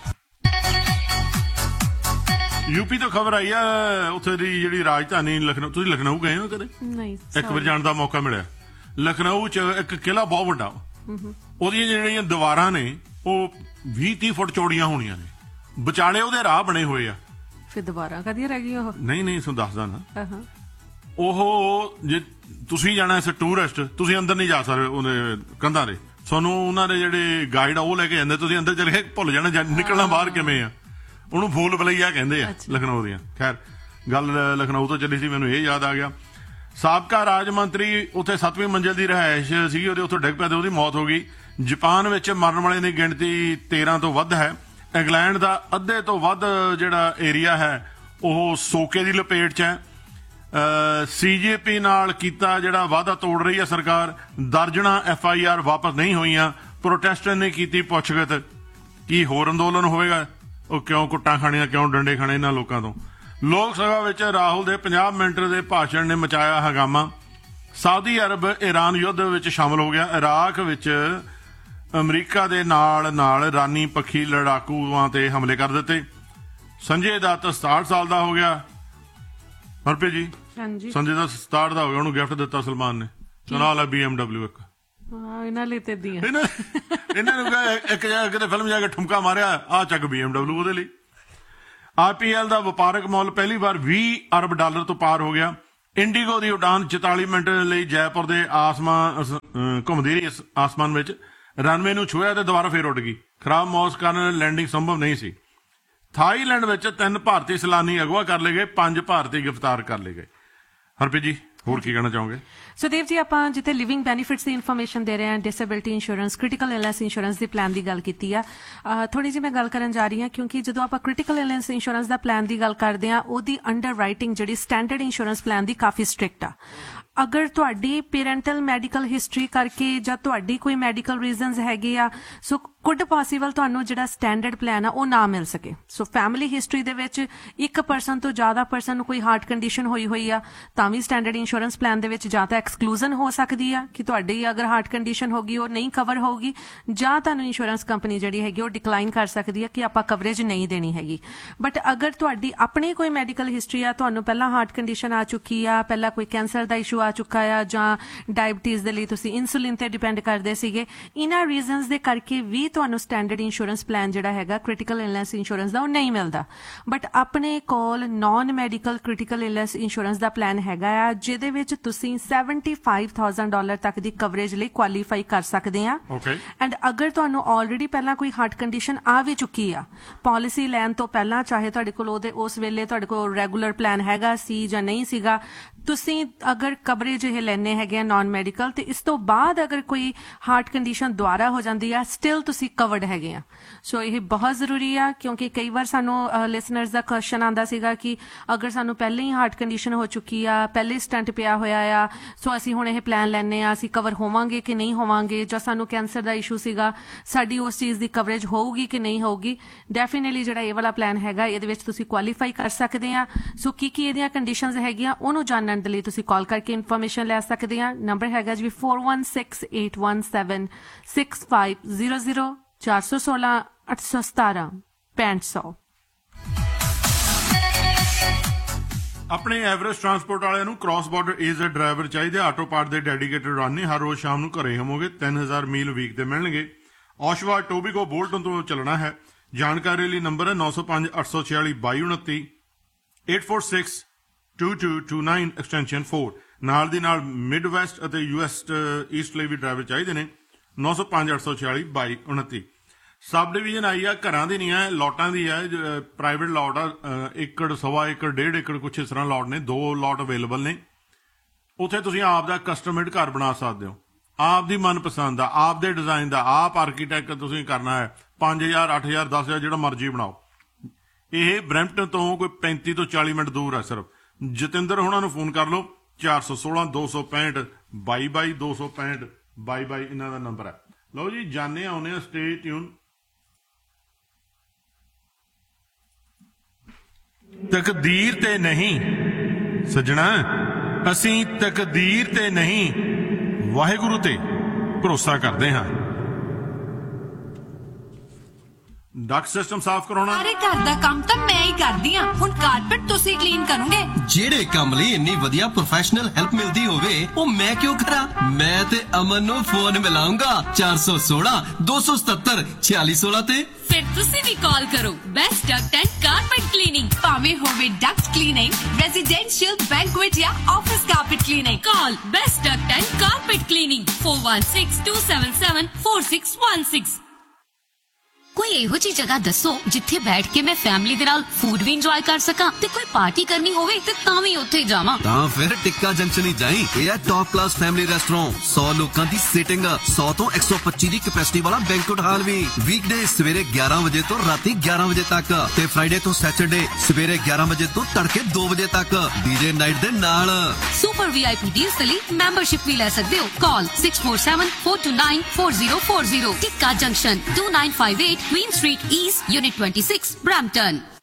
[SPEAKER 2] यूपी ਤੋਂ ਖਬਰ ਆਈ ਆ, ਉੱਥੇ ਦੀ ਜਿਹੜੀ ਰਾਜਧਾਨੀ ਲਖਨਊ, ਤੁਸੀਂ ਲਖਨਊ ਗਏ ਹੋ ਕਦੇ?
[SPEAKER 3] ਨਹੀਂ,
[SPEAKER 2] ਇੱਕ ਵਾਰ ਜਾਣ ਦਾ ਮੌਕਾ ਮਿਲਿਆ। ਲਖਨਊ ਚ ਇੱਕ ਕਿਲਾ ਬਹੁਤ ਵੱਡਾ, ਉਹਦੀਆਂ ਜਿਹੜੀਆਂ ਦੀਵਾਰਾਂ ਨੇ ਉਹ 20-30 ਫੁੱਟ ਚੌੜੀਆਂ ਹੋਣੀਆਂ ਨੇ, ਵਿਚਾਲੇ ਉਹਦੇ ਰਾਹ ਬਣੇ ਹੋਏ ਆ।
[SPEAKER 3] ਫਿਰ ਦੁਬਾਰਾ ਕਦੀ ਰਹਿ ਗਈ ਉਹ?
[SPEAKER 2] ਨਹੀਂ ਤੁਹਾਨੂੰ ਦੱਸਦਾ ਨਾ। ਉਹ ਜੇ ਤੁਸੀਂ ਜਾਣਾ ਐਸ ਟੂਰਿਸਟ, ਤੁਸੀਂ ਅੰਦਰ ਨਹੀਂ ਜਾ ਸਕਦੇ ਉਹਦੇ ਕੰਧਾਂ ਦੇ। ਤੁਹਾਨੂੰ ਉਹਨਾਂ ਦੇ ਜਿਹੜੇ ਗਾਈਡ ਆ ਉਹ ਲੈ ਕੇ ਜਾਂਦੇ, ਤੁਸੀਂ ਅੰਦਰ ਚਲੇ ਕੇ ਭੁੱਲ ਜਾਣਾ ਨਿਕਲਣਾ ਬਾਹਰ ਕਿਵੇਂ ਆ। ਉਹਨੂੰ ਭੂਲ ਭੁਲਈਆ ਕਹਿੰਦੇ ਆ ਲਖਨਊ ਦੀਆਂ। ਖੈਰ ਗੱਲ ਲਖਨਊ ਤੋਂ ਚੱਲੀ ਸੀ, ਮੈਨੂੰ ਇਹ ਯਾਦ ਆ ਗਿਆ। ਸਾਬਕਾ ਰਾਜ ਮੰਤਰੀ ਉੱਥੇ 7ਵੀਂ ਮੰਜ਼ਿਲ ਦੀ ਰਿਹਾਇਸ਼ ਸੀਗੀ, ਉਹਦੇ ਉੱਥੋਂ ਡਿੱਗ ਪਿਆ ਤੇ ਉਹਦੀ ਮੌਤ ਹੋ ਗਈ। ਜਾਪਾਨ ਵਿੱਚ ਮਰਨ ਵਾਲਿਆਂ ਦੀ ਗਿਣਤੀ 13 ਤੋਂ ਵੱਧ ਹੈ। ਇੰਗਲੈਂਡ ਦਾ ਅੱਧੇ ਤੋਂ ਵੱਧ ਜਿਹੜਾ ਏਰੀਆ ਹੈ ਉਹ ਸੋਕੇ ਦੀ ਲਪੇਟ 'ਚ ਹੈ। CJP ਨਾਲ ਕੀਤਾ ਜਿਹੜਾ ਵਾਅਦਾ ਤੋੜ ਰਹੀ ਹੈ ਸਰਕਾਰ। ਦਰਜਣਾ FIR ਵਾਪਸ ਨਹੀਂ ਹੋਈਆਂ। ਪ੍ਰੋਟੈਸਟਰ ਨੇ ਕੀਤੀ ਪੁੱਛਗਿੱਛ। ਕੀ ਹੋਰ ਅੰਦੋਲਨ ਹੋਵੇਗਾ? ਉਹ ਕਿਉਂ ਕੁੱਟਾਂ ਖਾਣੀਆਂ, ਕਿਉਂ ਡੰਡੇ ਖਾਣੇ ਇਹਨਾਂ ਲੋਕਾਂ ਤੋਂ? ਲੋਕ ਸਭਾ ਵਿੱਚ ਰਾਹੁਲ ਦੇ 50 ਮਿੰਟ ਦੇ ਭਾਸ਼ਣ ਨੇ ਮਚਾਇਆ ਹੰਗਾਮਾ। ਸਾਊਦੀ ਅਰਬ ਈਰਾਨ ਯੁੱਧ ਵਿੱਚ ਸ਼ਾਮਲ ਹੋ ਗਿਆ। ਇਰਾਕ ਵਿੱਚ ਅਮਰੀਕਾ ਦੇ ਨਾਲ ਇਰਾਨੀ ਪੱਖੀ ਲੜਾਕੂਆਂ ਤੇ ਹਮਲੇ ਕਰ ਦਿੱਤੇ। ਸੰਜੇ ਦੱਤ 67 ਸਾਲ ਦਾ ਹੋ ਗਿਆ। ਹਰਪ੍ਰੀਤ ਜੀ,
[SPEAKER 3] ਹਾਂਜੀ,
[SPEAKER 2] ਸੰਜੇ ਦੱਤ 67 ਦਾ ਹੋ ਗਿਆ। ਉਹਨੂੰ ਗਿਫਟ ਦਿੱਤਾ ਸਲਮਾਨ ਨੇ, ਨਾਲ ਹੈ BMW ਇੱਕ।
[SPEAKER 3] ਇਹਨਾਂ ਲਈ ਤੇ ਦੀਆਂ
[SPEAKER 2] ਇਹਨਾਂ ਨੂੰ ਇੱਕ ਜਗ੍ਹਾ ਕਿਤੇ ਫਿਲਮ ਜਾ ਕੇ ਠੁਮਕਾ ਮਾਰਿਆ, ਆ ਚੱਕ BMW ਉਹਦੇ ਲਈ। IPL ਦਾ ਵਪਾਰਕ ਮੁੱਲ ਪਹਿਲੀ ਵਾਰ $20 ਅਰਬ ਤੋਂ ਪਾਰ ਹੋ ਗਿਆ। ਇੰਡੀਗੋ ਦੀ ਉਡਾਨ 44 ਮਿੰਟ ਲਈ ਜੈਪੁਰ ਦੇ ਘੁੰਮਦੀ ਰਹੀ ਆਸਮਾਨ ਵਿੱਚ। ਰਨਵੇ ਨੂੰ ਛੂਹਿਆ ਤੇ ਦੁਬਾਰਾ ਫੇਰ ਉੱਡ ਗਈ। ਖਰਾਬ ਮੌਸਮ ਕਾਰਨ ਲੈਂਡਿੰਗ ਸੰਭਵ ਨਹੀਂ ਸੀ। ਥਾਈਲੈਂਡ ਵਿੱਚ 3 ਭਾਰਤੀ ਸੈਲਾਨੀ ਅਗਵਾ ਕਰ ਲਏ ਗਏ, 5 ਭਾਰਤੀ ਗ੍ਰਿਫਤਾਰ ਕਰ ਲਏ ਗਏ। ਹਰਪ੍ਰੀਤ ਜੀ, ਹੋਰ ਕੀ ਕਹਿਣਾ ਚਾਹੋਗੇ?
[SPEAKER 3] ਸੁਦੇਵ ਜੀ, ਆਪਾਂ ਜਿੱਥੇ ਲਿਵਿੰਗ ਬੈਨੀਫਿਟਸ ਦੀ ਇਨਫੋਰਮੇਸ਼ਨ ਦੇ ਰਹੇ ਹਾਂ, disability insurance, critical illness insurance ਦੇ ਪਲਾਨ ਦੀ ਗੱਲ ਕੀਤੀ ਆ। ਥੋੜੀ ਜਿਹੀ ਮੈਂ ਗੱਲ ਕਰਨ ਜਾ ਰਹੀ ਹਾਂ ਕਿਉਂਕਿ ਜਦੋਂ ਆਪਾਂ ਕ੍ਰਿਟੀਕਲ ਇਲਨੈਸ ਇੰਸ਼ੋਰੈਂਸ ਦਾ ਪਲਾਨ ਦੀ ਗੱਲ ਕਰਦੇ ਹਾਂ, ਉਹਦੀ ਅੰਡਰ ਰਾਈਟਿੰਗ ਜਿਹੜੀ ਸਟੈਂਡਰਡ ਇੰਸ਼ੋਰੈਂਸ ਪਲਾਨ ਦੀ ਕਾਫੀ ਸਟ੍ਰਿਕਟ ਆ। ਅਗਰ ਤੁਹਾਡੀ ਪੇਰੈਂਟਲ ਮੈਡੀਕਲ ਹਿਸਟਰੀ ਕਰਕੇ ਜਾਂ ਤੁਹਾਡੀ ਕੋਈ ਮੈਡੀਕਲ ਰੀਜ਼ਨਸ ਹੈਗੇ ਆ, ਸੋ ਕੁਡ ਪੋਸੀਬਲ ਤੁਹਾਨੂੰ ਜਿਹੜਾ ਸਟੈਂਡਰਡ ਪਲਾਨ ਆ ਉਹ ਨਾ ਮਿਲ ਸਕੇ। ਸੋ ਫੈਮਿਲੀ ਹਿਸਟਰੀ ਦੇ ਵਿੱਚ ਇੱਕ ਪਰਸਨ ਤੋਂ ਜ਼ਿਆਦਾ ਪਰਸਨ ਨੂੰ ਕੋਈ ਹਾਰਟ ਕੰਡੀਸ਼ਨ ਹੋਈ ਆ ਤਾਂ ਵੀ ਸਟੈਂਡਰਡ ਇੰਸ਼ੋਰੈਂਸ ਪਲਾਨ ਦੇ ਵਿੱਚ ਜਾਂ ਤਾਂ ਐਕਸਕਲੂਜ਼ਨ ਹੋ ਸਕਦੀ ਆ ਕਿ ਤੁਹਾਡੀ ਅਗਰ ਹਾਰਟ ਕੰਡੀਸ਼ਨ ਹੋਗੀ ਉਹ ਨਹੀਂ ਕਵਰ ਹੋਊਗੀ, ਜਾਂ ਤੁਹਾਨੂੰ ਇੰਸ਼ੋਰੈਂਸ ਕੰਪਨੀ ਜਿਹੜੀ ਹੈਗੀ ਉਹ ਡਿਕਲਾਈਨ ਕਰ ਸਕਦੀ ਆ ਕਿ ਆਪਾਂ ਕਵਰੇਜ ਨਹੀਂ ਦੇਣੀ ਹੈਗੀ। ਬਟ ਅਗਰ ਤੁਹਾਡੀ ਆਪਣੀ ਕੋਈ ਮੈਡੀਕਲ ਹਿਸਟਰੀ ਆ, ਤੁਹਾਨੂੰ ਪਹਿਲਾਂ ਹਾਰਟ ਕੰਡੀਸ਼ਨ ਆ ਚੁੱਕੀ ਆ, ਪਹਿਲਾਂ ਕੋਈ ਕੈਂਸਰ ਦਾ ਇਸ਼ੂ ਆ ਚੁੱਕਾ ਆ, ਜਾਂ ਡਾਇਬਟੀਜ਼ ਦੇ ਲਈ ਤੁਸੀਂ ਇਨਸੂਲਿਨ ਤੇ ਡਿਪੈਂਡ ਕਰਦੇ ਸੀਗੇ, ਇਹਨਾਂ ਰੀਜ਼ਨਸ ਦੇ ਕਰਕੇ ਵੀ ਤੁਹਾਨੂੰ ਸਟੈਂਡਰਡ ਇੰਸ਼ੋਰੈਂਸ ਪਲਾਨ ਜਿਹੜਾ ਹੈਗਾ ਕ੍ਰਿਟੀਕਲ ਇਲਨੈਸ ਇੰਸ਼ੋਰੈਂਸ ਦਾ ਉਹ ਨਹੀਂ ਮਿਲਦਾ। ਬਟ ਆਪਣੇ ਕੋਲ non medical critical illness insurance ਦਾ ਪਲਾਨ ਹੈਗਾ ਆ ਜਿਹਦੇ ਵਿੱਚ ਤੁਸੀਂ $75,000 ਤੱਕ ਦੀ ਕਵਰੇਜ ਲਈ ਕੁਆਲੀਫਾਈ ਕਰ ਸਕਦੇ ਆ। ਐਂਡ ਅਗਰ ਤੁਹਾਨੂੰ ਆਲਰੇਡੀ ਪਹਿਲਾਂ ਕੋਈ ਹਾਰਟ ਕੰਡੀਸ਼ਨ ਆ ਵੀ ਚੁੱਕੀ ਆ, ਪਾਲਿਸੀ ਲੈਣ ਤੋਂ ਪਹਿਲਾਂ, ਚਾਹੇ ਤੁਹਾਡੇ ਕੋਲ ਉਸ ਵੇਲੇ ਤੁਹਾਡੇ ਕੋਲ ਰੈਗੂਲਰ ਪਲਾਨ ਹੈਗਾ ਸੀ ਜਾਂ ਨਹੀਂ ਸੀਗਾ, ਤੁਸੀਂ ਅਗਰ ਕਵਰੇਜ ਇਹ ਲੈਣੇ ਹੈਗੇ ਆ ਨਾਨ ਮੈਡੀਕਲ, ਤੇ ਇਸ ਤੋਂ ਬਾਅਦ ਅਗਰ ਕੋਈ ਹਾਰਟ ਕੰਡੀਸ਼ਨ ਦੁਆਰਾ ਹੋ ਜਾਂਦੀ ਆ, ਸਟਿਲ ਤੁਸੀਂ ਕਵਰਡ ਹੈਗੇ ਆ। ਸੋ ਇਹ ਬਹੁਤ ਜ਼ਰੂਰੀ ਆ ਕਿਉਂਕਿ ਕਈ ਵਾਰ ਸਾਨੂੰ ਲਿਸਨਰਸ ਦਾ ਕੁਐਸਚਨ ਆਉਂਦਾ ਸੀਗਾ ਕਿ ਅਗਰ ਸਾਨੂੰ ਪਹਿਲਾਂ ਹੀ ਹਾਰਟ ਕੰਡੀਸ਼ਨ ਹੋ ਚੁੱਕੀ ਆ, ਪਹਿਲੇ ਸਟੰਟ ਪਿਆ ਹੋਇਆ ਆ, ਸੋ ਅਸੀਂ ਹੁਣ ਇਹ ਪਲਾਨ ਲੈਣੇ ਆ, ਅਸੀਂ ਕਵਰ ਹੋਵਾਂਗੇ ਕਿ ਨਹੀਂ ਹੋਵਾਂਗੇ, ਜਾਂ ਸਾਨੂੰ ਕੈਂਸਰ ਦਾ ਇਸ਼ੂ ਸੀਗਾ, ਸਾਡੀ ਉਸ ਚੀਜ਼ ਦੀ ਕਵਰੇਜ ਹੋਊਗੀ ਕਿ ਨਹੀਂ ਹੋਊਗੀ। ਡੈਫੀਨਿਟਲੀ ਜਿਹੜਾ ਇਹ ਵਾਲਾ ਪਲਾਨ ਹੈਗਾ ਇਹਦੇ ਵਿੱਚ ਤੁਸੀਂ ਕੁਆਲੀਫਾਈ ਕਰ ਸਕਦੇ ਆ। ਸੋ ਕੀ ਇਹਦੀਆਂ ਕੰਡੀਸ਼ਨਸ ਹੈਗੀਆਂ ਉਹਨੂੰ ਜਾਣਨ ਦੇ ਲਈ ਤੁਸੀਂ ਕਾਲ ਕਰਕੇ ਇਨਫੋਰਮੇਸ਼ਨ ਲੈ ਸਕਦੇ ਆ। ਨੰਬਰ ਹੈਗਾ ਜੀ 4168176500 416 817 6500।
[SPEAKER 2] ਆਪਣੇ ਐਵਰੇਜ ਟਰਾਂਸਪੋਰਟ ਵਾਲਿਆਂ ਨੂੰ ਕ੍ਰਾਸ ਬਾਰਡਰ ਏਜ ਦੇ ਡਰਾਈਵਰ ਚਾਹੀਦੇ। ਆਟੋ ਪਾਰਟ ਦੇ ਡੈਡੀਕੇਟਡ ਰਾਨੀ ਹਰ ਰੋਜ਼ ਸ਼ਾਮ ਨੂੰ ਘਰੇ ਹੋਵੋਗੇ। 3000 ਮੀਲ ਵੀਕ ਤੇ ਮਿਲਣਗੇ। ਔਸ਼ਵਾ ਟੋਬੀਗੋ ਬੋਲਟਨ ਤੋਂ ਚੱਲਣਾ ਹੈ। ਜਾਣਕਾਰੀ ਲਈ ਨੰਬਰ ਹੈ 905 846 2229 846-2229 ਐਕਸਟੈਂਸ਼ਨ 4। ਨਾਲ ਦੀ ਨਾਲ ਮਿਡ ਵੈਸਟ ਅਤੇ ਈਸਟ ਲਈ ਵੀ ਡਰਾਈਵਰ ਚਾਹੀਦੇ ਨੇ। 905 846 2229। ਸਬ ਡਿਵੀਜ਼ਨ ਆਈ ਆ, ਘਰਾਂ ਦੀ ਨਹੀਂ ਆ, ਲੋਟਾਂ ਦੀ ਆ। ਪ੍ਰਾਈਵੇਟ ਲੋਟ ਆ, ਏਕੜ, ਸਵਾ ਏਕੜ, 1.5 ਏਕੜ, ਕੁਛ ਇਸ ਤਰ੍ਹਾਂ ਲੋਟ ਨੇ। 2 ਲੋਟ ਅਵੇਲੇਬਲ ਨੇ। ਉੱਥੇ ਤੁਸੀਂ ਆਪ ਦਾ ਕਸਟਮੇਡ ਘਰ ਬਣਾ ਸਕਦੇ ਹੋ, ਆਪ ਦੀ ਮਨਪਸੰਦ ਦਾ, ਆਪ ਦੇ ਡਿਜ਼ਾਈਨ ਦਾ। ਆਪ ਆਰਕੀਟੈਕਟ ਤੁਸੀਂ ਕਰਨਾ ਹੈ। 5000 8000 10000 ਜਿਹੜਾ ਮਰਜ਼ੀ ਬਣਾਓ। ਇਹ ਬਰੈਂਪਟਨ ਤੋਂ ਕੋਈ 35 ਤੋਂ 40 ਮਿੰਟ ਦੂਰ ਹੈ ਸਿਰਫ। ਜਤਿੰਦਰ ਹੋਣਾ ਨੂੰ ਫੋਨ ਕਰ ਲਓ। 416 265 22 265 22 ਇਹਨਾਂ ਦਾ ਨੰਬਰ ਹੈ। ਲਓ ਜੀ, ਜਾਣੇ ਆਉਨੇ ਆ। Stay tune. ਤਕਦੀਰ ਤੇ ਨਹੀਂ ਸੱਜਣਾ, ਅਸੀਂ ਤਕਦੀਰ ਤੇ ਨਹੀਂ ਵਾਹਿਗੁਰੂ ਤੇ ਭਰੋਸਾ ਕਰਦੇ ਹਾਂ। ਡਕ ਸਿਸਟਮ ਸਾਫ਼ ਕਰਾਉਣਾ।
[SPEAKER 9] ਸਾਰੇ ਘਰ ਦਾ ਕੰਮ ਤਾਂ ਮੈਂ ਹੀ ਕਰਦੀ ਆ, ਹੁਣ ਕਾਰਪੈਟ ਤੁਸੀਂ ਕਲੀਨ ਕਰੋਗੇ।
[SPEAKER 11] ਜਿਹੜੇ ਕੰਮ ਲਈ ਇੰਨੀ ਵਧੀਆ ਪ੍ਰੋਫੈਸ਼ਨਲ ਹੈਲਪ ਮਿਲਦੀ ਹੋਵੇ ਉਹ ਮੈਂ ਕਿਉਂ ਕਰਾਂ। ਮੈਂ ਤੇ ਅਮਨ ਨੂੰ ਫੋਨ ਮਿਲਾਉਂਗਾ 416 277 4616 ਤੇ।
[SPEAKER 12] ਫਿਰ ਤੁਸੀਂ ਵੀ ਕਾਲ ਕਰੋ best Duckett and carpet cleaning.
[SPEAKER 9] ਭਾਵੇਂ ਹੋਵੇ ਡਕਟ ਕਲੀਨਿੰਗ, ਰੈਜ਼ੀਡੈਂਸ਼ੀਅਲ, ਬੈਂਕੁਏਟ ਜਾਂ office carpet cleaning.
[SPEAKER 12] Call best Duckett and carpet cleaning 416 277 4616। ਕੋਈ ਇਹੋ ਜਿਹੀ ਜਗ੍ਹਾ ਦੱਸੋ ਜਿੱਥੇ ਬੈਠ ਕੇ ਮੈਂ ਫੈਮਿਲੀ ਦੇ ਨਾਲ ਫੂਡ ਵੀ ਇੰਜੋਏ ਕਰ ਸਕਾਂ ਤੇ ਕੋਈ ਪਾਰਟੀ ਕਰਨੀ ਹੋਵੇ ਤੇ ਤਾਂ ਵੀ ਉੱਥੇ ਜਾਵਾਂ।
[SPEAKER 11] ਤਾਂ ਫਿਰ ਟਿੱਕਾ ਜੰਕਸ਼ਨ ਹੀ ਜਾਈਂ। ਇਹ ਹੈ ਟੌਪ ਕਲਾਸ ਫੈਮਿਲੀ ਰੈਸਟੋਰੈਂਟ, 100 ਲੋਕਾਂ ਦੀ ਸੀਟਿੰਗ, 100 ਤੋਂ 125 ਦੀ ਕੈਪੈਸਿਟੀ ਵਾਲਾ ਬੈਂਕੁਏਟ ਹਾਲ ਵੀ। ਵੀਕਡੇ ਸਵੇਰੇ 11 ਵਜੇ ਤੋਂ ਰਾਤੀ 11 ਵਜੇ ਤੱਕ ਤੇ ਫਰਾਈਡੇ ਤੋਂ ਸੈਟਰਡੇ ਸਵੇਰੇ 11 ਵਜੇ ਤੋਂ ਤੜਕੇ 2 ਵਜੇ ਤੱਕ ਡੀਜੇ ਨਾਈਟ ਦੇ ਨਾਲ।
[SPEAKER 12] ਸੁਪਰ VIP ਡੀਲਸ ਦੇ ਲਈ ਮੈਂਬਰਸ਼ਿਪ ਵੀ ਲੈ ਸਕਦੇ ਹੋ। ਕਾਲ 6474294040। ਟਿੱਕਾ junction 2958 Queen Street East, Unit 26, Brampton।